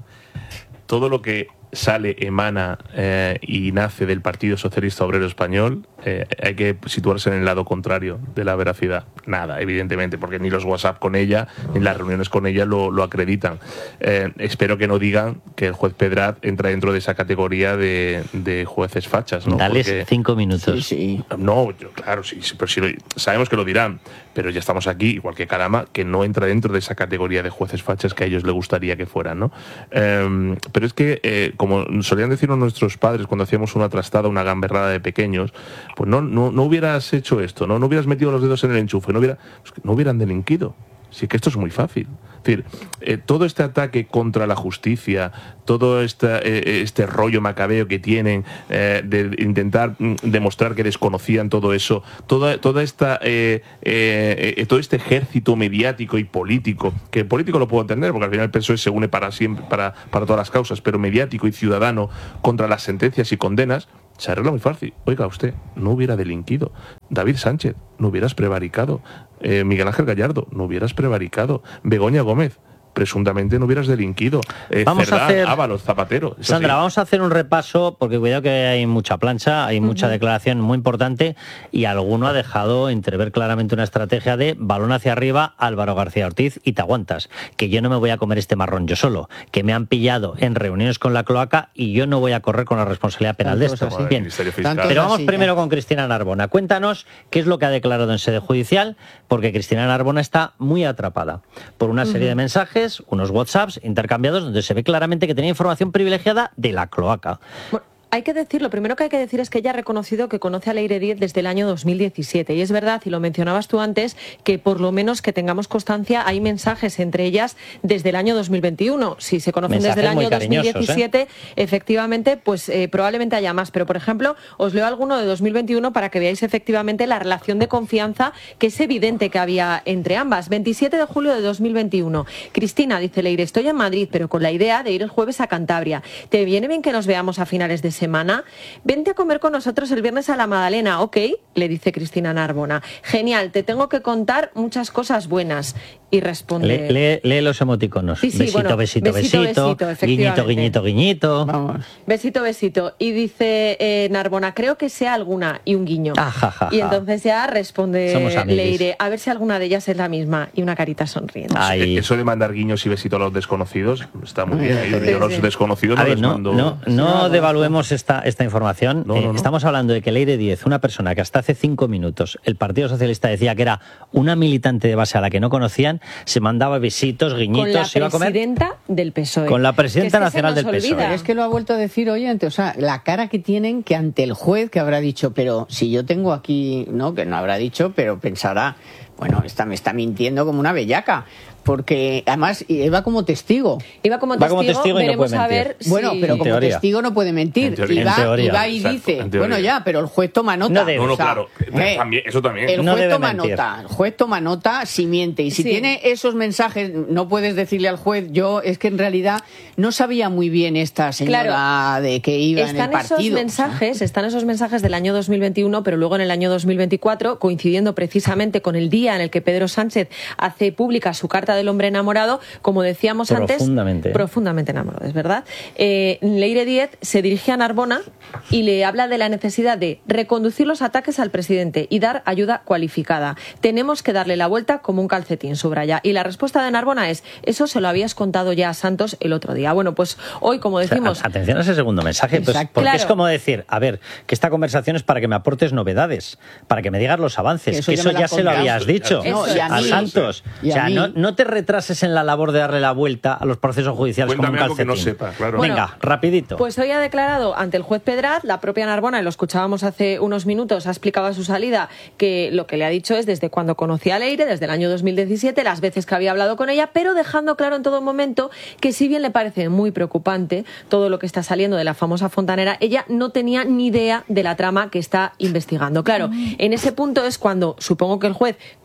Todo lo que sale, emana eh, y nace del Partido Socialista Obrero Español, eh, hay que situarse en el lado contrario de la veracidad. Nada, evidentemente, porque ni los WhatsApp con ella, ni las reuniones con ella lo, lo acreditan. Eh, espero que no digan que el juez Pedraz entra dentro de esa categoría de, de jueces fachas, ¿no? Dales Porque, cinco minutos. Sí, sí. No, yo, claro, sí, sí, pero sí, lo- sabemos que lo dirán, pero ya estamos aquí, igual que Carama, que no entra dentro de esa categoría de jueces fachas que a ellos les gustaría que fueran, ¿no? Eh, pero es que, eh, como solían decirnos nuestros padres cuando hacíamos una trastada, una gamberrada de pequeños, pues no, no, no hubieras hecho esto, ¿no? No hubieras metido los dedos en el enchufe, no, hubiera, pues que no hubieran delinquido. Sí que esto es muy fácil. Es decir, eh, todo este ataque contra la justicia, todo esta, eh, este rollo macabeo que tienen eh, de intentar mm, demostrar que desconocían todo eso, toda, toda esta, eh, eh, eh, todo este ejército mediático y político, que político lo puedo entender, porque al final el P S O E se une para siempre, para, para todas las causas, pero mediático y ciudadano contra las sentencias y condenas, se arregla muy fácil. Oiga, usted no hubiera delinquido. David Sánchez, no hubieras prevaricado. Eh, Miguel Ángel Gallardo, no hubieras prevaricado. Begoña Gómez, presuntamente no hubieras delinquido. Eh, Vamos Cerdá, a hacer... Ábalos, Zapatero. Eso Sandra, sí. vamos a hacer un repaso, porque cuidado que hay mucha plancha, hay mucha Ujú. declaración muy importante, y alguno ha dejado entrever claramente una estrategia de balón hacia arriba, Álvaro García Ortiz, y te aguantas, que yo no me voy a comer este marrón yo solo, que me han pillado en reuniones con la cloaca y yo no voy a correr con la responsabilidad penal de Tanto esto. es así. Bien, Ministerio Fiscal. pero Tanto es vamos así, primero ya. con Cristina Narbona. Cuéntanos qué es lo que ha declarado en sede judicial, porque Cristina Narbona está muy atrapada por una serie Ujú. de mensajes, unos WhatsApps intercambiados donde se ve claramente que tenía información privilegiada de la cloaca. Hay que decir, lo primero que hay que decir es que ella ha reconocido que conoce a Leire Díez desde el año dos mil diecisiete. Y es verdad, y lo mencionabas tú antes, que por lo menos que tengamos constancia, hay mensajes entre ellas desde el año dos mil veintiuno. Si se conocen Mensajes desde el muy año dos mil diecisiete, cariñosos, ¿eh? efectivamente, pues eh, probablemente haya más. Pero, por ejemplo, os leo alguno de dos mil veintiuno para que veáis efectivamente la relación de confianza que es evidente que había entre ambas. veintisiete de julio de dos mil veintiuno. Cristina, dice Leire, estoy en Madrid, pero con la idea de ir el jueves a Cantabria. ¿Te viene bien que nos veamos a finales de semana? Vente a comer con nosotros el viernes a la Magdalena, ¿ok? Le dice Cristina Narbona. Genial, te tengo que contar muchas cosas buenas. Y responde... Lee, lee- lee los emoticonos. Sí, sí, besito, bueno, besito, besito, besito, besito, guiñito, efectivamente. guiñito, guiñito. Vamos. Besito, besito. Y dice eh, Narbona, creo que sea alguna, y un guiño. Ah, ja, ja, Y ja. entonces ya responde Somos amiguis. Leire, a ver si alguna de ellas es la misma. Y una carita sonriente. Eh, Eso de mandar guiños y besitos a los desconocidos está muy bien. Sí, Yo, sí. yo a los desconocidos A no ver, les no, mando... no, no devaluemos esta, esta información. No, Eh, no, no. Estamos hablando de que Leire Díez, una persona que hasta hace cinco minutos el Partido Socialista decía que era una militante de base a la que no conocían, se mandaba besitos, guiñitos, Con la se iba a comer. presidenta del P S O E. Con la presidenta Que es que se nacional nos del P S O E. olvida. Pero es que lo ha vuelto a decir oyente, o sea, la cara que tienen que ante el juez que habrá dicho, pero si yo tengo aquí, no, que no habrá dicho, pero pensará, bueno, esta me está mintiendo como una bellaca. Porque además iba como testigo. Iba como Va como testigo, testigo y no veremos puede a mentir. ver si... Bueno, pero En como teoría. testigo no puede mentir. En teoría. Y va, En teoría. y va y Exacto, dice, en teoría. bueno ya, pero el juez toma nota. No debe. No, no, O sea, claro, eh, también, eso también. El No juez debe toma mentir. nota, el juez toma nota si miente. Y si Sí. tiene esos mensajes, no puedes decirle al juez, yo es que en realidad no sabía muy bien esta señora Claro. de que iba en el Están esos partido. mensajes, están esos mensajes del año dos mil veintiuno, pero luego en el año dos mil veinticuatro, coincidiendo precisamente con el día en el que Pedro Sánchez hace pública su carta del hombre enamorado, como decíamos antes, Profundamente. profundamente enamorado, es verdad. Eh, Leire Díez se dirige a Narbona y le habla de la necesidad de reconducir los ataques al presidente y dar ayuda cualificada. Tenemos que darle la vuelta como un calcetín, subraya. Y la respuesta de Narbona es, eso se lo habías contado ya a Santos el otro día. Bueno, pues hoy, como O sea, decimos... a- atención a ese segundo mensaje, pues, Exacto. porque es Claro. como decir, a ver, que esta conversación es para que me aportes novedades, para que me digas los avances, Que eso que ya eso me lo ya has se lo contado. habías dicho No, y a a mí. Santos. Y O a sea, mí. no, no te retrases en la labor de darle la vuelta a los procesos judiciales como un Cuéntame algo que calcetín. no sepa, claro. Venga, Bueno, rapidito. Pues hoy ha declarado ante el juez Pedraz, la propia Narbona, y lo escuchábamos hace unos minutos, ha explicado a su salida que lo que le ha dicho es desde cuando conocía a Leire, desde el año dos mil diecisiete, las veces que había hablado con ella, pero dejando claro en todo momento que si bien le parece muy preocupante todo lo que está saliendo de la famosa fontanera, ella no tenía ni idea de la trama que está investigando. Claro, en ese punto es cuando supongo que el juez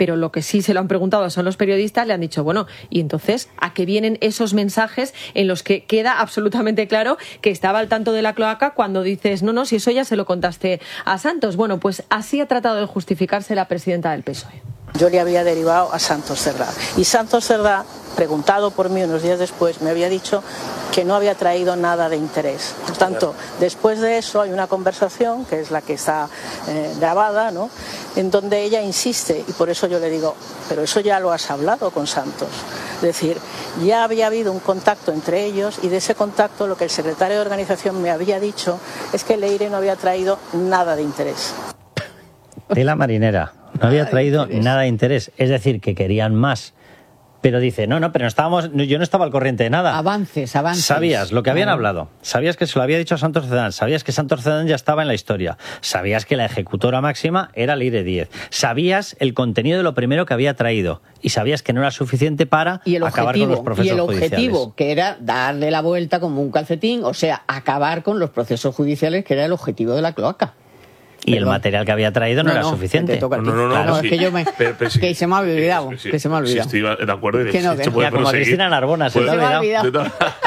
pero lo que sí se lo han preguntado son los periodistas, le han dicho, bueno, y entonces, ¿a qué vienen esos mensajes en los que queda absolutamente claro que estaba al tanto de la cloaca cuando dices, no, no, si eso ya se lo contaste a Santos? Bueno, pues así ha tratado de justificarse la presidenta del P S O E. Yo le había derivado a Santos Cerdá. Y Santos Cerdá, preguntado por mí unos días después, me había dicho que no había traído nada de interés. Por tanto, después de eso hay una conversación, que es la que está eh, grabada, ¿no?, en donde ella insiste, y por eso yo le digo, pero eso ya lo has hablado con Santos. Es decir, ya había habido un contacto entre ellos, y de ese contacto lo que el secretario de organización me había dicho es que Leire no había traído nada de interés. Tela marinera. No había traído nada de interés. Es decir, que querían más. Pero dice, no, no, pero no estábamos, yo no estaba al corriente de nada. Avances, avances. Sabías lo que habían hablado. Sabías que se lo había dicho a Santos Cerdán. Sabías que Santos Cerdán ya estaba en la historia. Sabías que la ejecutora máxima era Leire Díez. Sabías el contenido de lo primero que había traído. Y sabías que no era suficiente para y el acabar objetivo, con los procesos judiciales. Y el objetivo, judiciales. que era darle la vuelta como un calcetín, o sea, acabar con los procesos judiciales, que era el objetivo de la cloaca. Y Perdón. el material que había traído no, no era no, suficiente. No, no, no, no, claro, sí. es que yo me, pero, pero sí, que se me ha olvidado, sí, sí, que se me ha olvidado. Sí, estoy de acuerdo. Y de que no, hecho, puede como a Cristina Narbona, se, puede, se me ha olvidado.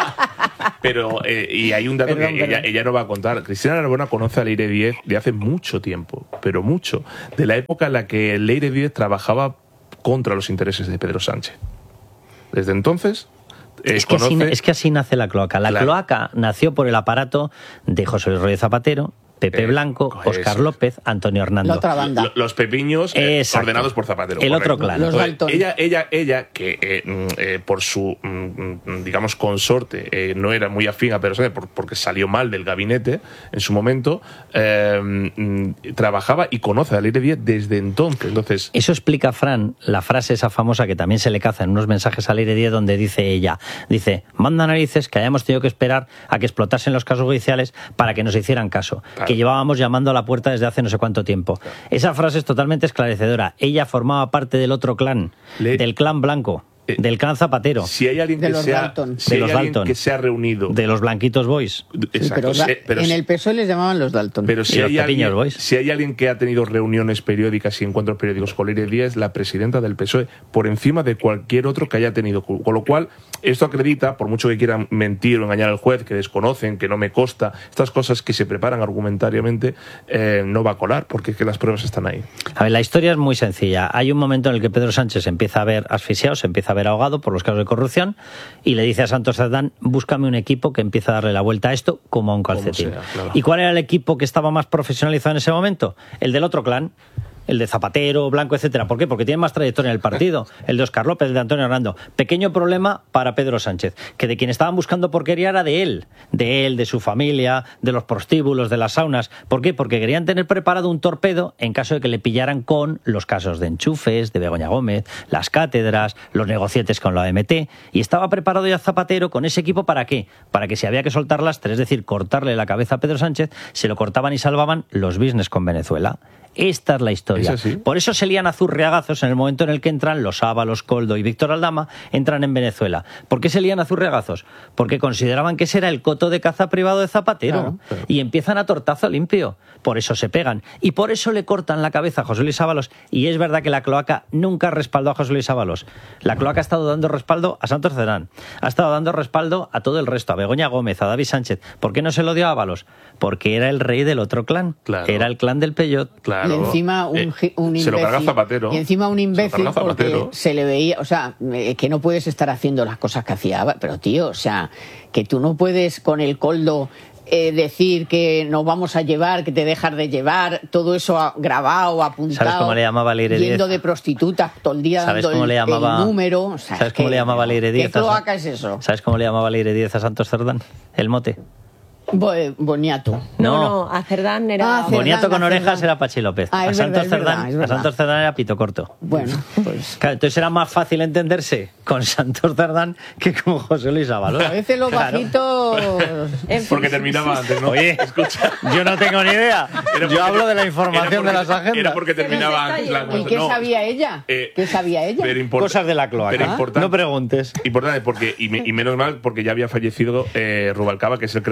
Pero, eh, y hay un dato perdón, que perdón. ella, ella no va a contar. Cristina Narbona conoce a Leire Díez de hace mucho tiempo, pero mucho. De la época en la que Leire Díez trabajaba contra los intereses de Pedro Sánchez. Desde entonces... Eh, es, que conoce... así, es que así nace la cloaca. La claro. cloaca nació por el aparato de José Luis Rodríguez Zapatero, Pepe Eh, Blanco, Óscar eso. López, Antonio Hernando. La otra banda. Lo- Los pepiños eh, Exacto. ordenados por Zapatero. El correcto. otro clan. Los Entonces, Dalton. ella, ella, ella, que eh, mm, eh, por su, mm, mm, digamos, consorte, eh, no era muy afín a Pedro Sánchez por- porque salió mal del gabinete en su momento, eh, mm, trabajaba y conoce a Leire Díez desde entonces. Entonces, Eso explica, Fran, la frase esa famosa que también se le caza en unos mensajes a Leire Díez, donde dice ella, dice, manda narices que hayamos tenido que esperar a que explotasen los casos judiciales para que nos hicieran caso, Claro. que llevábamos llamando a la puerta desde hace no sé cuánto tiempo. Claro. Esa frase es totalmente esclarecedora. Ella formaba parte del otro clan, Le... del clan blanco. Eh, del clan Zapatero. Si hay alguien de que los sea, Dalton. si de hay los alguien Dalton. que se ha reunido, de los Blanquitos Boys. Exacto, Sí, pero, sí, pero en sí. el P S O E les llamaban los Dalton. Pero si Y los hay, Pepiños alguien, Boys. si hay alguien que ha tenido reuniones periódicas y encuentros periódicos con Leire Díez, la presidenta del P S O E, por encima de cualquier otro que haya tenido. Con lo cual, esto acredita, por mucho que quieran mentir o engañar al juez, que desconocen, que no me consta, estas cosas que se preparan argumentariamente, eh, no va a colar, porque es que las pruebas están ahí. A ver, la historia es muy sencilla. Hay un momento en el que Pedro Sánchez se empieza a ver asfixiado, se empieza a ver ahogado por los casos de corrupción, y le dice a Santos Cerdán, búscame un equipo que empiece a darle la vuelta a esto como a un calcetín. sea, claro. ¿Y cuál era el equipo que estaba más profesionalizado en ese momento? El del otro clan. El de Zapatero, Blanco, etcétera. ¿Por qué? Porque tiene más trayectoria en el partido. El de Óscar López, el de Antonio Hernando. Pequeño problema para Pedro Sánchez, que de quien estaban buscando porquería era de él. De él, de su familia, de los prostíbulos, de las saunas. ¿Por qué? Porque querían tener preparado un torpedo en caso de que le pillaran con los casos de enchufes, de Begoña Gómez, las cátedras, los negocietes con la O M T. Y estaba preparado ya Zapatero con ese equipo, ¿para qué? Para que si había que soltar lastre, es decir, cortarle la cabeza a Pedro Sánchez, se lo cortaban y salvaban los business con Venezuela. Esta es la historia. ¿Es así? Por eso se lían a zurriagazos en el momento en el que entran los Ábalos, Coldo y Víctor Aldama, entran en Venezuela. ¿Por qué se lían a zurriagazos? Porque consideraban que ese era el coto de caza privado de Zapatero. Claro, claro. Y empiezan a tortazo limpio. Por eso se pegan. Y por eso le cortan la cabeza a José Luis Ábalos. Y es verdad que la cloaca nunca respaldó a José Luis Ábalos. La cloaca ha estado dando respaldo a Santos Cerdán. Ha estado dando respaldo a todo el resto, a Begoña Gómez, a David Sánchez. ¿Por qué no se lo dio a Ábalos? Porque era el rey del otro clan. Claro. Era el clan del Peyot. Claro. Y encima un, Eh, gi- un imbécil. se lo carga Zapatero. Y encima un Se lo imbécil carga porque Zapatero. se le veía, o sea, eh, que no puedes estar haciendo las cosas que hacía. Pero tío, o sea, que tú no puedes con el Coldo eh, decir que nos vamos a llevar, que te dejas de llevar, todo eso a- grabado, apuntado. ¿Sabes cómo le llamaba Leire Díez? Yendo de prostitutas todo el día ¿Sabes dando cómo el, le llamaba, el número. O sea, ¿sabes es cómo que- le llamaba Leire Díez? ¿Qué a- cloaca es eso? ¿Sabes cómo le llamaba Leire Díez a Santos Cerdán? El mote. Bo- eh, Boniato. No, no, a Cerdán era... Ah, Cerdán, Boniato con a orejas Cerdán. era Pachi López. Ah, a, es Santos verdad, es verdad, Cerdán, es a verdad. Santos Cerdán era pito corto. Bueno, pues... Claro, entonces era más fácil entenderse con Santos Cerdán que con José Luis Ábalos. A veces los Claro. bajitos... Porque terminaba antes, ¿no? Oye, escucha. Yo no tengo ni idea. Era Yo porque- hablo de la era información porque- de las agendas. Era porque terminaba antes la ¿Y cosa. qué No, sabía ella? eh, ¿Qué sabía ella? pero import- Cosas de la cloaca. pero importante- No preguntes. Importante, porque, y, me- y menos mal, porque ya había fallecido eh, Rubalcaba, que es el creador de la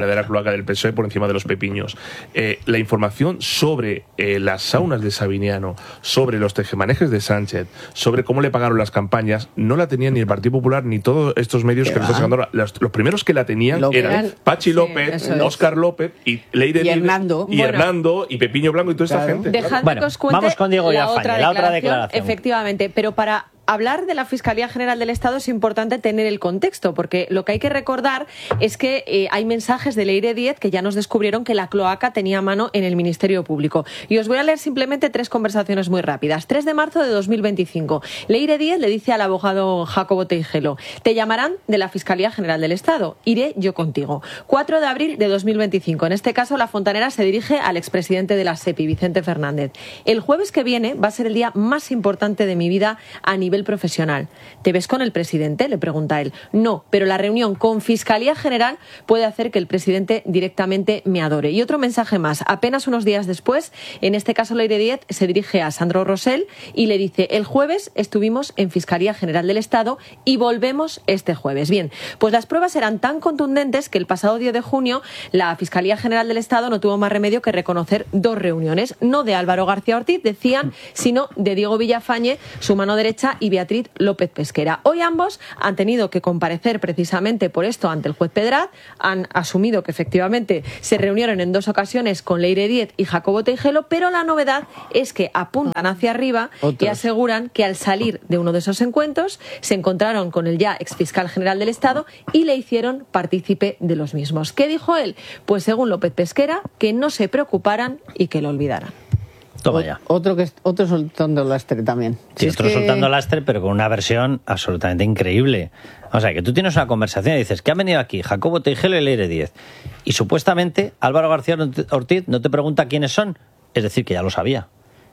verdadera cloaca del P S O E por encima de los pepiños. Eh, la información sobre eh, las saunas de Sabiniano, sobre los tejemanejes de Sánchez, sobre cómo le pagaron las campañas, no la tenía ni el Partido Popular ni todos estos medios que nos están sacando. Los, los primeros que la tenían Lo que eran eran- Pachi sí, López, eso es. Óscar López y Leire Y Díez, Hernando. y Bueno. Hernando y Pepiño Blanco y toda esta gente. Dejad Bueno, que os cuente vamos con Diego la Villafañe, otra la otra declaración. declaración. Efectivamente, pero para hablar de la Fiscalía General del Estado es importante tener el contexto, porque lo que hay que recordar es que eh, hay mensajes de Leire Díez que ya nos descubrieron que la cloaca tenía mano en el Ministerio Público. Y os voy a leer simplemente tres conversaciones muy rápidas. tres de marzo de dos mil veinticinco. Leire Díez le dice al abogado Jacobo Teijelo: te llamarán de la Fiscalía General del Estado, iré yo contigo. cuatro de abril de dos mil veinticinco. En este caso, la fontanera se dirige al expresidente de la SEPI, Vicente Fernández. El jueves que viene va a ser el día más importante de mi vida a nivel profesional. ¿Te ves con el presidente?, le pregunta él. No, pero la reunión con Fiscalía General puede hacer que el presidente directamente me adore. Y otro mensaje más. Apenas unos días después, en este caso Leire Díez se dirige a Sandro Rosell y le dice: el jueves estuvimos en Fiscalía General del Estado y volvemos este jueves. Bien, pues las pruebas eran tan contundentes que el pasado diez de junio la Fiscalía General del Estado no tuvo más remedio que reconocer dos reuniones, no de Álvaro García Ortiz, decían, sino de Diego Villafañe, su mano derecha, y Beatriz López Pesquera. Hoy ambos han tenido que comparecer precisamente por esto ante el juez Pedraz, han asumido que efectivamente se reunieron en dos ocasiones con Leire Díez y Jacobo Teijelo, pero la novedad es que apuntan hacia arriba y aseguran que al salir de uno de esos encuentros se encontraron con el ya exfiscal general del Estado y le hicieron partícipe de los mismos. ¿Qué dijo él? Pues según López Pesquera, que no se preocuparan y que lo olvidaran. Toma ya. Otro, que, otro soltando lastre también. Sí, Es otro que- soltando lastre, pero con una versión absolutamente increíble. O sea, que tú tienes una conversación y dices que han venido aquí Jacobo Teijelo y Leire Díez. Y supuestamente Álvaro García Ortiz no te pregunta quiénes son. Es decir, que ya lo sabía.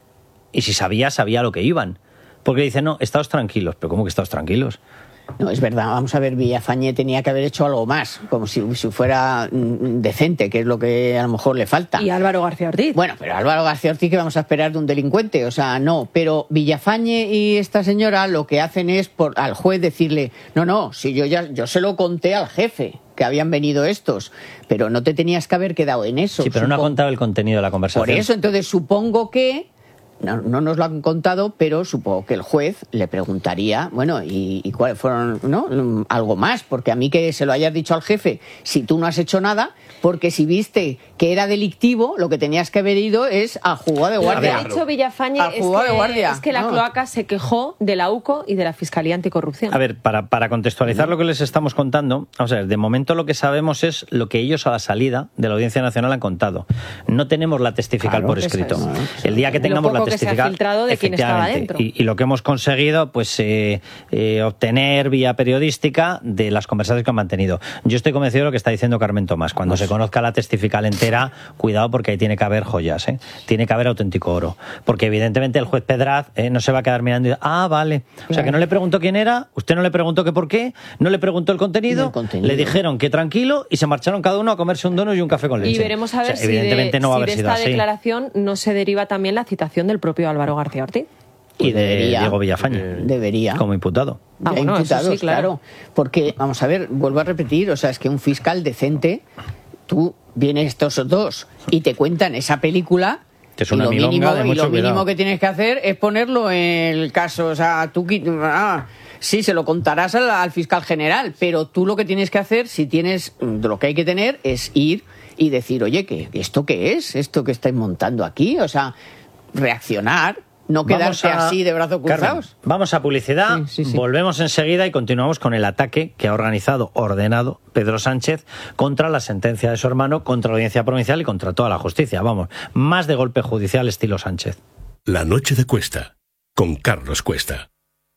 Y si sabía, sabía lo que iban. Porque dice, no, estáos tranquilos. ¿Pero cómo que estáos tranquilos? No, es verdad. Vamos a ver, Villafañe tenía que haber hecho algo más, como si, si fuera mm, decente, que es lo que a lo mejor le falta. Y Álvaro García Ortiz. Bueno, pero Álvaro García Ortiz, ¿qué vamos a esperar de un delincuente? O sea, no. Pero Villafañe y esta señora lo que hacen es por, al juez decirle, no, no, si yo ya yo se lo conté al jefe, que habían venido estos, pero no te tenías que haber quedado en eso. Sí, pero no ha Supongo- contado el contenido de la conversación. Por eso, entonces supongo que, no, no nos lo han contado, pero supongo que el juez le preguntaría, bueno, ¿y, y cuáles fueron, no? Algo más, porque a mí que se lo hayas dicho al jefe, si tú no has hecho nada, porque si viste que era delictivo, lo que tenías que haber ido es a jugada de Lo que guardia. ha dicho Villafañe A es jugada de que, guardia, es que la no. cloaca se quejó de la U C O y de la Fiscalía Anticorrupción. A ver, para, para contextualizar lo que les estamos contando, vamos a ver, de momento lo que sabemos es lo que ellos a la salida de la Audiencia Nacional han contado. No tenemos la testifical Claro, por eso escrito. es. El día que Lo tengamos la poco que se ha testifical, filtrado de quién estaba efectivamente, dentro. y, y lo que hemos conseguido, pues eh, eh, obtener vía periodística de las conversaciones que han mantenido. Yo estoy convencido de lo que está diciendo Carmen Tomás. Cuando se conozca la testifical entera, cuidado porque ahí tiene que haber joyas, ¿eh? Tiene que haber auténtico oro. Porque evidentemente el juez Pedraz eh, no se va a quedar mirando y ah, vale. O sea, que no le preguntó quién era, usted no le preguntó que por qué, no le preguntó el contenido, El contenido. le dijeron que tranquilo y se marcharon cada uno a comerse un donut y un café con leche. Y veremos a ver O sea, si, de, evidentemente no va a si haber de sido esta así. declaración no se deriva también la citación del propio Álvaro García Ortiz. Y de Debería. Diego Villafañe. Debería. Como imputado. Ah, Ya bueno, eso imputados, sí, claro. Porque, vamos a ver, vuelvo a repetir, o sea, es que un fiscal decente, tú vienes estos dos y te cuentan esa película. Que es y una lo milonga mínimo, de y mucho lo mínimo cuidado. que tienes que hacer es ponerlo en el caso, o sea, tú qui- ah, sí, se lo contarás al, al fiscal general, pero tú lo que tienes que hacer, si tienes, lo que hay que tener es ir y decir, oye, ¿qué, ¿esto qué es? ¿Esto que estáis montando aquí? O sea, reaccionar, no Vamos quedarse a- así de brazos Carmen, cruzados. vamos a publicidad, Sí, sí, sí. volvemos enseguida y continuamos con el ataque que ha organizado, ordenado Pedro Sánchez contra la sentencia de su hermano, contra la Audiencia Provincial y contra toda la justicia. Vamos, más de golpe judicial estilo Sánchez. La noche de Cuesta, con Carlos Cuesta.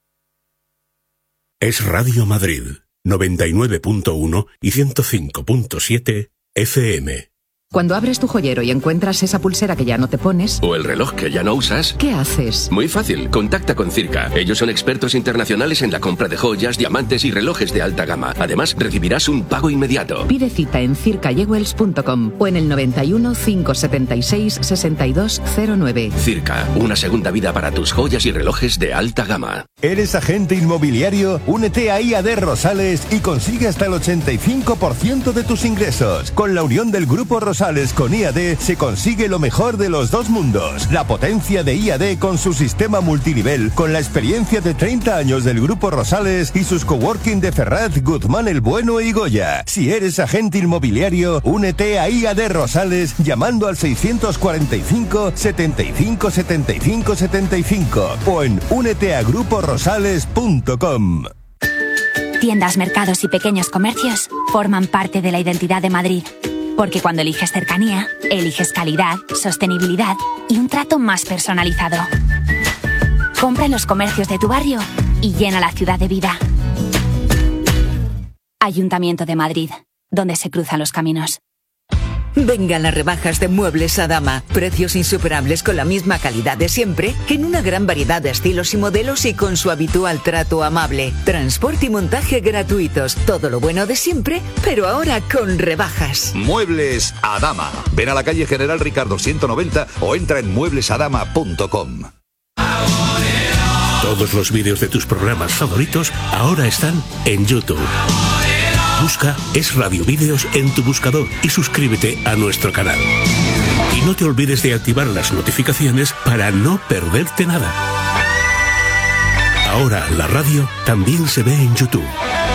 Es Radio Madrid, noventa y nueve punto uno y ciento cinco punto siete F M. Cuando abres tu joyero y encuentras esa pulsera que ya no te pones... O el reloj que ya no usas... ¿Qué haces? Muy fácil, contacta con Circa. Ellos son expertos internacionales en la compra de joyas, diamantes y relojes de alta gama. Además, recibirás un pago inmediato. Pide cita en circa jewels punto com o en el noventa y uno, cinco setenta y seis, sesenta y dos cero nueve. Circa, una segunda vida para tus joyas y relojes de alta gama. ¿Eres agente inmobiliario? Únete a I A D Rosales y consigue hasta el ochenta y cinco por ciento de tus ingresos. Con la unión del Grupo Rosales con I A D se consigue lo mejor de los dos mundos. La potencia de I A D con su sistema multinivel, con la experiencia de treinta años del Grupo Rosales y sus coworking de Ferraz, Guzmán el Bueno y Goya. Si eres agente inmobiliario, únete a I A D Rosales llamando al seiscientos cuarenta y cinco, setenta y cinco, setenta y cinco, setenta y cinco o en únete a grupo rosales punto com. Tiendas, mercados y pequeños comercios forman parte de la identidad de Madrid. Porque cuando eliges cercanía, eliges calidad, sostenibilidad y un trato más personalizado. Compra en los comercios de tu barrio y llena la ciudad de vida. Ayuntamiento de Madrid, donde se cruzan los caminos. Vengan las rebajas de Muebles Adama. Precios insuperables con la misma calidad de siempre, en una gran variedad de estilos y modelos y con su habitual trato amable. Transporte y montaje gratuitos. Todo lo bueno de siempre, pero ahora con rebajas. Muebles Adama. Ven a la calle General Ricardo ciento noventa o entra en muebles adama punto com. Todos los vídeos de tus programas favoritos ahora están en YouTube. Busca Es Radio Vídeos en tu buscador y suscríbete a nuestro canal. Y no te olvides de activar las notificaciones para no perderte nada. Ahora la radio también se ve en YouTube.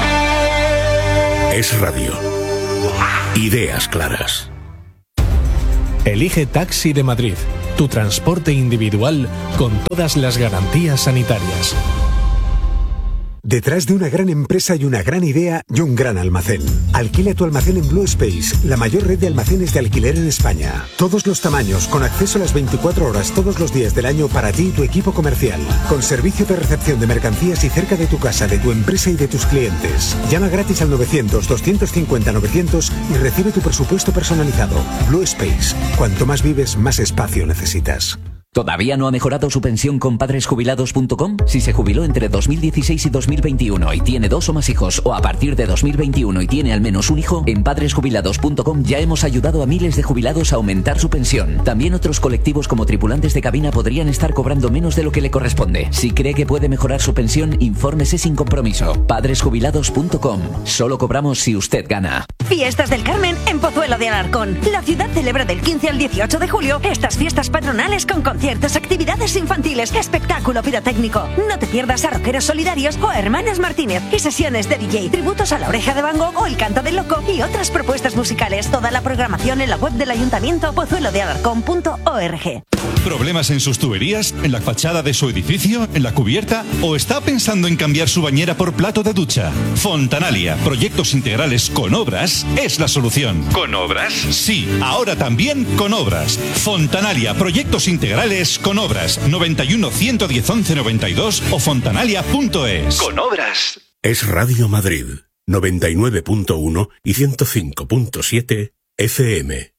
Es Radio. Ideas claras. Elige Taxi de Madrid, tu transporte individual con todas las garantías sanitarias. Detrás de una gran empresa hay una gran idea y un gran almacén. Alquila tu almacén en Blue Space, la mayor red de almacenes de alquiler en España. Todos los tamaños, con acceso a las veinticuatro horas todos los días del año para ti y tu equipo comercial. Con servicio de recepción de mercancías y cerca de tu casa, de tu empresa y de tus clientes. Llama gratis al novecientos, doscientos cincuenta, novecientos y recibe tu presupuesto personalizado. Blue Space. Cuanto más vives, más espacio necesitas. ¿Todavía no ha mejorado su pensión con padres jubilados punto com? Si se jubiló entre dos mil dieciséis y dos mil veintiuno y tiene dos o más hijos, o a partir de dos mil veintiuno y tiene al menos un hijo, en padres jubilados punto com ya hemos ayudado a miles de jubilados a aumentar su pensión. También otros colectivos como tripulantes de cabina podrían estar cobrando menos de lo que le corresponde. Si cree que puede mejorar su pensión, infórmese sin compromiso. padres jubilados punto com. Solo cobramos si usted gana. Fiestas del Carmen en Pozuelo de Alarcón. La ciudad celebra del quince al dieciocho de julio estas fiestas patronales con conciertos, actividades infantiles, espectáculo pirotécnico. No te pierdas a Rockeros Solidarios o a Hermanas Martínez y sesiones de D J, tributos a La Oreja de Van Gogh o El Canto del Loco y otras propuestas musicales. Toda la programación en la web del Ayuntamiento pozuelo de alarcón punto org. ¿Problemas en sus tuberías? ¿En la fachada de su edificio? ¿En la cubierta? ¿O está pensando en cambiar su bañera por plato de ducha? Fontanalia, proyectos integrales con obras, es la solución. ¿Con obras? Sí, ahora también con obras. Fontanalia, proyectos integrales con obras. noventa y uno, ciento diez, once noventa y dos o fontanalia punto es. Con obras. Es Radio Madrid, noventa y nueve punto uno y ciento cinco punto siete F M.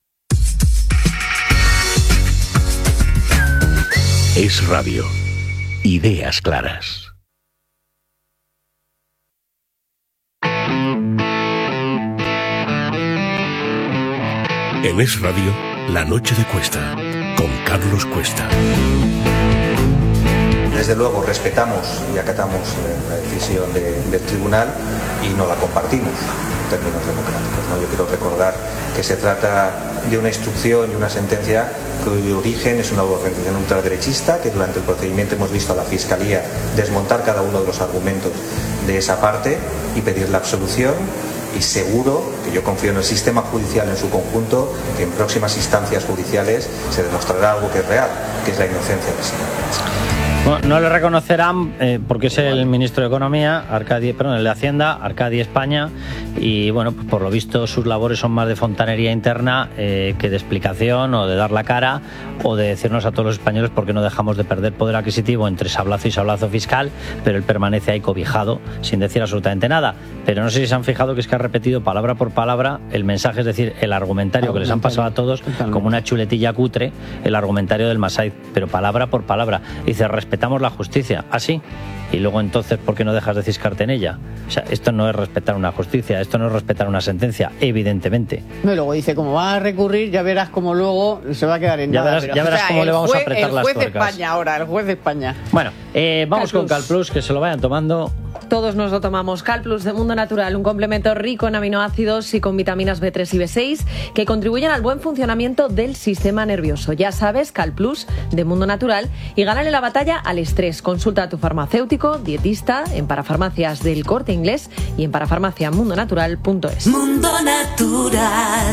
Es Radio. Ideas claras. En Es Radio, La Noche de Cuesta, con Carlos Cuesta. Desde luego respetamos y acatamos la decisión de, del tribunal y no la compartimos en términos democráticos, ¿no? Yo quiero recordar que se trata de una instrucción y una sentencia cuyo origen es una sentencia ultraderechista, que durante el procedimiento hemos visto a la Fiscalía desmontar cada uno de los argumentos de esa parte y pedir la absolución. Y seguro que yo confío en el sistema judicial en su conjunto, que en próximas instancias judiciales se demostrará algo que es real, que es la inocencia del señor. No, no le reconocerán eh, porque es el ministro de Economía, Arcadi, perdón, el de Hacienda, Arcadi España, y bueno, pues por lo visto sus labores son más de fontanería interna eh, que de explicación o de dar la cara o de decirnos a todos los españoles por qué no dejamos de perder poder adquisitivo entre sablazo y sablazo fiscal, pero él permanece ahí cobijado sin decir absolutamente nada. Pero no sé si se han fijado que es que ha repetido palabra por palabra el mensaje, es decir, el argumentario que les han pasado a todos como una chuletilla cutre, el argumentario del Massaid, pero palabra por palabra. Dice, respetamos la justicia, así. Y luego entonces, ¿por qué no dejas de ciscarte en ella? O sea, esto no es respetar una justicia, esto no es respetar una sentencia, evidentemente. No, y luego dice, como va a recurrir, ya verás cómo luego se va a quedar en ya nada. Verás, pero, ya verás o sea, cómo le vamos juez, a apretar las tuercas. El juez de España ahora, el juez de España. Bueno, eh, vamos Cal con Cal Plus, que se lo vayan tomando. Todos nos lo tomamos. Cal Plus de Mundo Natural, un complemento rico en aminoácidos y con vitaminas B tres y B seis que contribuyen al buen funcionamiento del sistema nervioso. Ya sabes, Cal Plus de Mundo Natural, y gánale la batalla al estrés. Consulta a tu farmacéutico, dietista, en Parafarmacias del Corte Inglés y en parafarmacia mundo natural punto es. Mundo Natural.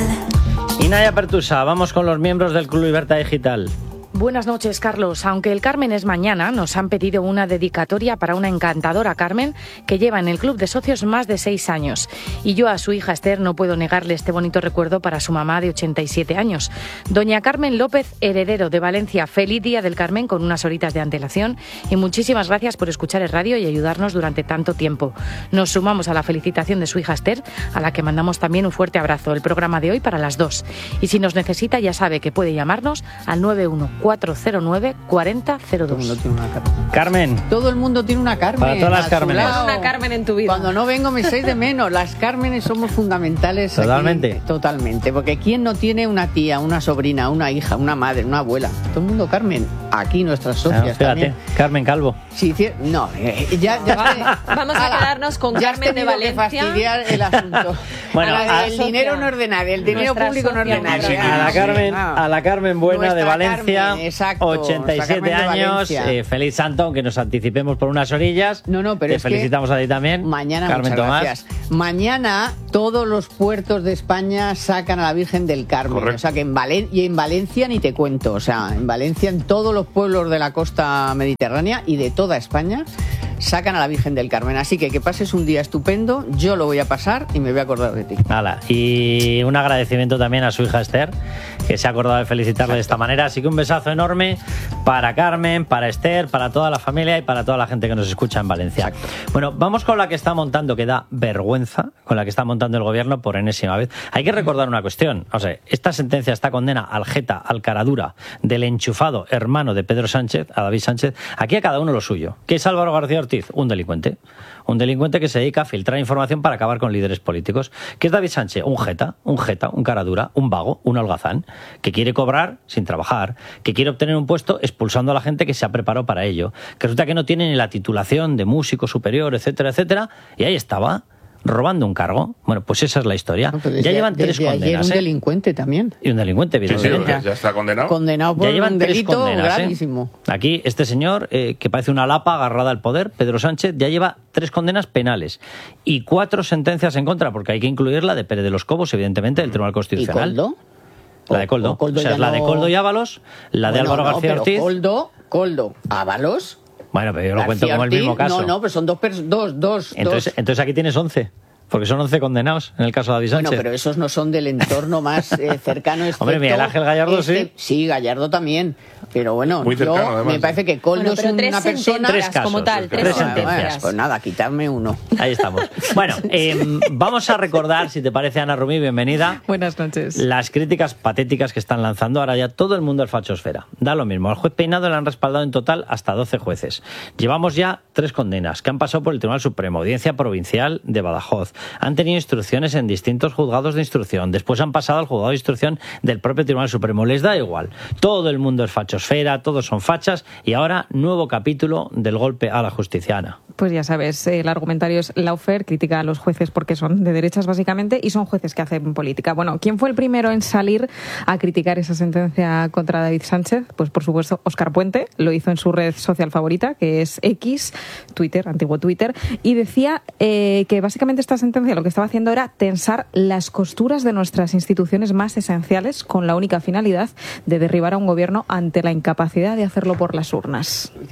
Y Naya Pertusa, vamos con los miembros del Club Libertad Digital. Buenas noches, Carlos. Aunque el Carmen es mañana, nos han pedido una dedicatoria para una encantadora Carmen que lleva en el club de socios más de seis años. Y yo a su hija Esther no puedo negarle este bonito recuerdo para su mamá de ochenta y siete años. Doña Carmen López, heredero de Valencia, feliz día del Carmen con unas horitas de antelación y muchísimas gracias por escuchar el radio y ayudarnos durante tanto tiempo. Nos sumamos a la felicitación de su hija Esther, a la que mandamos también un fuerte abrazo. El programa de hoy para las dos. Y si nos necesita, ya sabe que puede llamarnos al nueve uno cuatro cero nueve cuatro cero cero dos. Todo el mundo tiene una Carmen. Carmen. Todo el mundo tiene una Carmen. Para todas las Cármenes. Una Carmen en tu vida. Cuando no vengo me echáis de menos. Las Cármenes somos fundamentales. Totalmente. Aquí. Totalmente. Porque ¿quién no tiene una tía, una sobrina, una hija, una madre, una abuela? Todo el mundo Carmen. Aquí nuestras socias no, fíjate, también. Carmen Calvo. Sí, no, eh, ya, ya Va, vamos a quedarnos con ya Carmen de Valencia. Que fastidiar el asunto. Bueno, a, el dinero no es de nadie, el dinero Nuestra público no es de nadie. A la Carmen, a la Carmen buena Nuestra de Valencia, Carmen, exacto, ochenta y siete años, eh, feliz santo, aunque nos anticipemos por unas orillas. No, no, pero te es felicitamos que a ti también. Mañana, Carmen muchas Tomás. gracias. Mañana todos los puertos de España sacan a la Virgen del Carmen. Correcto. O sea que en Valen y en Valencia ni te cuento. O sea, en Valencia, en todos los pueblos de la costa mediterránea y de toda España sacan a la Virgen del Carmen. Así que que pases un día estupendo, yo lo voy a pasar y me voy a acordar de ti. Hala, y un agradecimiento también a su hija Esther, que se ha acordado de felicitarle Exacto. de esta manera. Así que un besazo enorme para Carmen, para Esther, para toda la familia y para toda la gente que nos escucha en Valencia. Exacto. Bueno, vamos con la que está montando, que da vergüenza, con la que está montando el gobierno por enésima vez. Hay que recordar una cuestión. O sea, esta sentencia, esta condena al jeta, al caradura del enchufado hermano de Pedro Sánchez, a David Sánchez, aquí a cada uno lo suyo. ¿Qué es Álvaro García Ortiz? Un delincuente. Un delincuente que se dedica a filtrar información para acabar con líderes políticos. ¿Qué es David Sánchez? Un jeta, un jeta, un caradura, un vago, un holgazán, que quiere cobrar sin trabajar, que quiere obtener un puesto expulsando a la gente que se ha preparado para ello, que resulta que no tiene ni la titulación de músico superior, etcétera, etcétera, y ahí estaba, robando un cargo. Bueno, pues esa es la historia. No, desde, ya llevan tres desde condenas. Ayer un ¿eh? delincuente también. Y un delincuente, evidentemente. Sí, sí, ya está condenado. Condenado por ya llevan un tres delito condenas, gravísimo. ¿eh? Aquí este señor, eh, que parece una lapa agarrada al poder, Pedro Sánchez, ya lleva tres condenas penales y cuatro sentencias en contra, porque hay que incluir la de Pérez de los Cobos, evidentemente, del Tribunal Constitucional. ¿Y Coldo? La de Coldo. O, o Coldo o sea, es la no... de Coldo y Ábalos, la de bueno, Álvaro no, García pero Ortiz. Coldo, Coldo, Ábalos. Bueno, pero yo lo García cuento como el Ortiz, mismo caso. No, no, pero son dos, dos, dos. Entonces, dos. entonces aquí tienes once. Porque son once condenados en el caso de David Sánchez. Bueno, pero esos no son del entorno más eh, cercano. Hombre, Miguel Ángel Gallardo este, sí. Sí, Gallardo también. Pero bueno, Muy cercano, yo además, me parece que Coldo bueno, es una persona... Tres casos, como tal, tres, tres sentencias. sentencias. Pues nada, quitarme uno. Ahí estamos. Bueno, eh, vamos a recordar, si te parece, Ana Rumí, bienvenida. Buenas noches. Las críticas patéticas que están lanzando ahora ya todo el mundo al fachosfera. Da lo mismo. Al juez Peinado le han respaldado en total hasta doce jueces. Llevamos ya tres condenas que han pasado por el Tribunal Supremo, Audiencia Provincial de Badajoz. Han tenido instrucciones en distintos juzgados de instrucción. Después han pasado al juzgado de instrucción del propio Tribunal Supremo. Les da igual. Todo el mundo es fachosfera, todos son fachas y ahora nuevo capítulo del golpe a la justicia. Ana. Pues ya sabes, el argumentario es Lawfare, critica a los jueces porque son de derechas básicamente y son jueces que hacen política. Bueno, ¿quién fue el primero en salir a criticar esa sentencia contra David Sánchez? Pues por supuesto Óscar Puente, lo hizo en su red social favorita, que es X, Twitter, antiguo Twitter, y decía eh, que básicamente esta sentencia lo que estaba haciendo era tensar las costuras de nuestras instituciones más esenciales con la única finalidad de derribar a un gobierno ante la incapacidad de hacerlo por las urnas.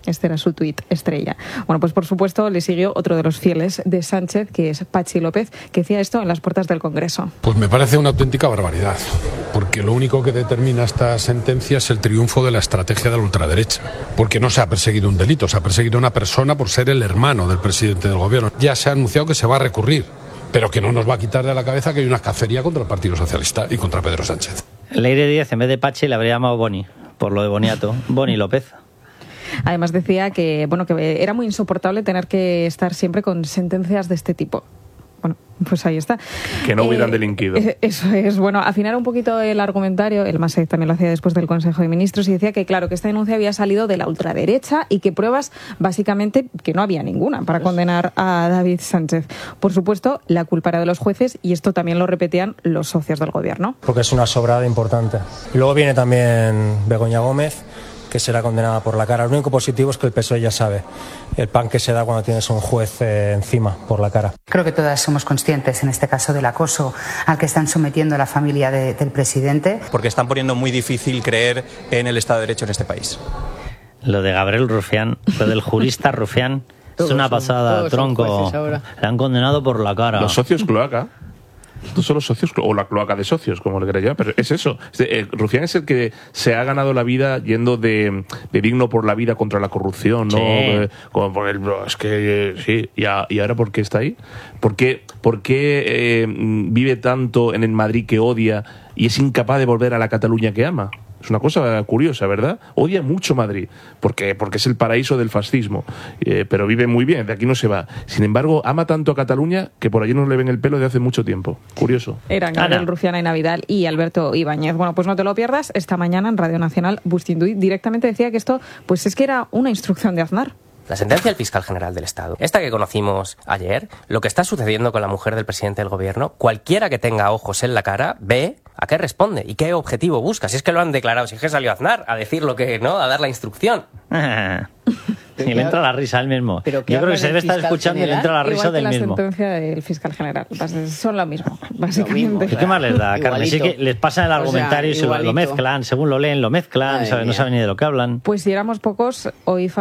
Este era su tuit estrella. Bueno, pues por supuesto le siguió otro de los fieles de Sánchez, que es Pachi López, que decía esto en las puertas del Congreso. Pues me parece una auténtica barbaridad, porque lo único que determina esta sentencia es el triunfo de la estrategia de la ultraderecha, porque no se ha perseguido un delito, se ha perseguido a una persona por ser el hermano del presidente del gobierno. Ya se ha anunciado que se va a recurrir, pero que no nos va a quitar de la cabeza que hay una cacería contra el Partido Socialista y contra Pedro Sánchez. Leire Díaz, en vez de Pachi, le habría llamado Boni, por lo de Boniato. Boni López. Además decía que, bueno, que era muy insoportable tener que estar siempre con sentencias de este tipo. Bueno, pues ahí está. Que no hubieran eh, delinquido. Eso es. Bueno, afinar un poquito el argumentario. El MASEC también lo hacía después del Consejo de Ministros y decía que, claro, que esta denuncia había salido de la ultraderecha y que pruebas, básicamente, que no había ninguna para condenar a David Sánchez. Por supuesto, la culpa era de los jueces y esto también lo repetían los socios del gobierno. Porque es una sobrada importante. Luego viene también Begoña Gómez, que será condenada por la cara. Lo único positivo es que el P S O E ya sabe el pan que se da cuando tienes un juez eh, encima por la cara. Creo que todas somos conscientes en este caso del acoso al que están sometiendo a la familia de, del presidente. Porque están poniendo muy difícil creer en el Estado de Derecho en este país. Lo de Gabriel Rufián, lo del jurista Rufián, es una pasada, tronco. Le han condenado por la cara. Los socios cloaca. Estos son los socios, o la cloaca de socios, como le queréis llamar, pero es eso. Eh, Rufián es el que se ha ganado la vida yendo de, de digno por la vida contra la corrupción, ¿no? Sí. Eh, como por el, es que, eh, sí, y, a, y ahora ¿por qué está ahí? ¿Por qué, por qué eh, vive tanto en el Madrid que odia y es incapaz de volver a la Cataluña que ama? Es una cosa curiosa, ¿verdad? Odia mucho Madrid, porque, porque es el paraíso del fascismo, eh, pero vive muy bien, de aquí no se va. Sin embargo, ama tanto a Cataluña que por allí no le ven el pelo de hace mucho tiempo. Curioso. Eran Gabriel Rufián, Aina Vidal y Alberto Ibáñez. Bueno, pues no te lo pierdas. Esta mañana en Radio Nacional, Bustinduy directamente decía que esto, pues es que era una instrucción de Aznar. La sentencia del fiscal general del Estado, esta que conocimos ayer, lo que está sucediendo con la mujer del presidente del gobierno, cualquiera que tenga ojos en la cara ve a qué responde y qué objetivo busca. Si es que lo han declarado, si es que salió Aznar a decir lo que, ¿no? A dar la instrucción. Y le entra la risa al mismo. Yo creo que se debe estar escuchando y le entra la risa Igual que del la mismo. sentencia del fiscal general. Son lo mismo, básicamente. ¿Qué más les da, Carmen? Sí que les pasan el argumentario O sea, y se lo, lo igualito. mezclan, según lo leen, lo mezclan, Madre saben, no mía. saben ni de lo que hablan. Pues si éramos pocos, hoy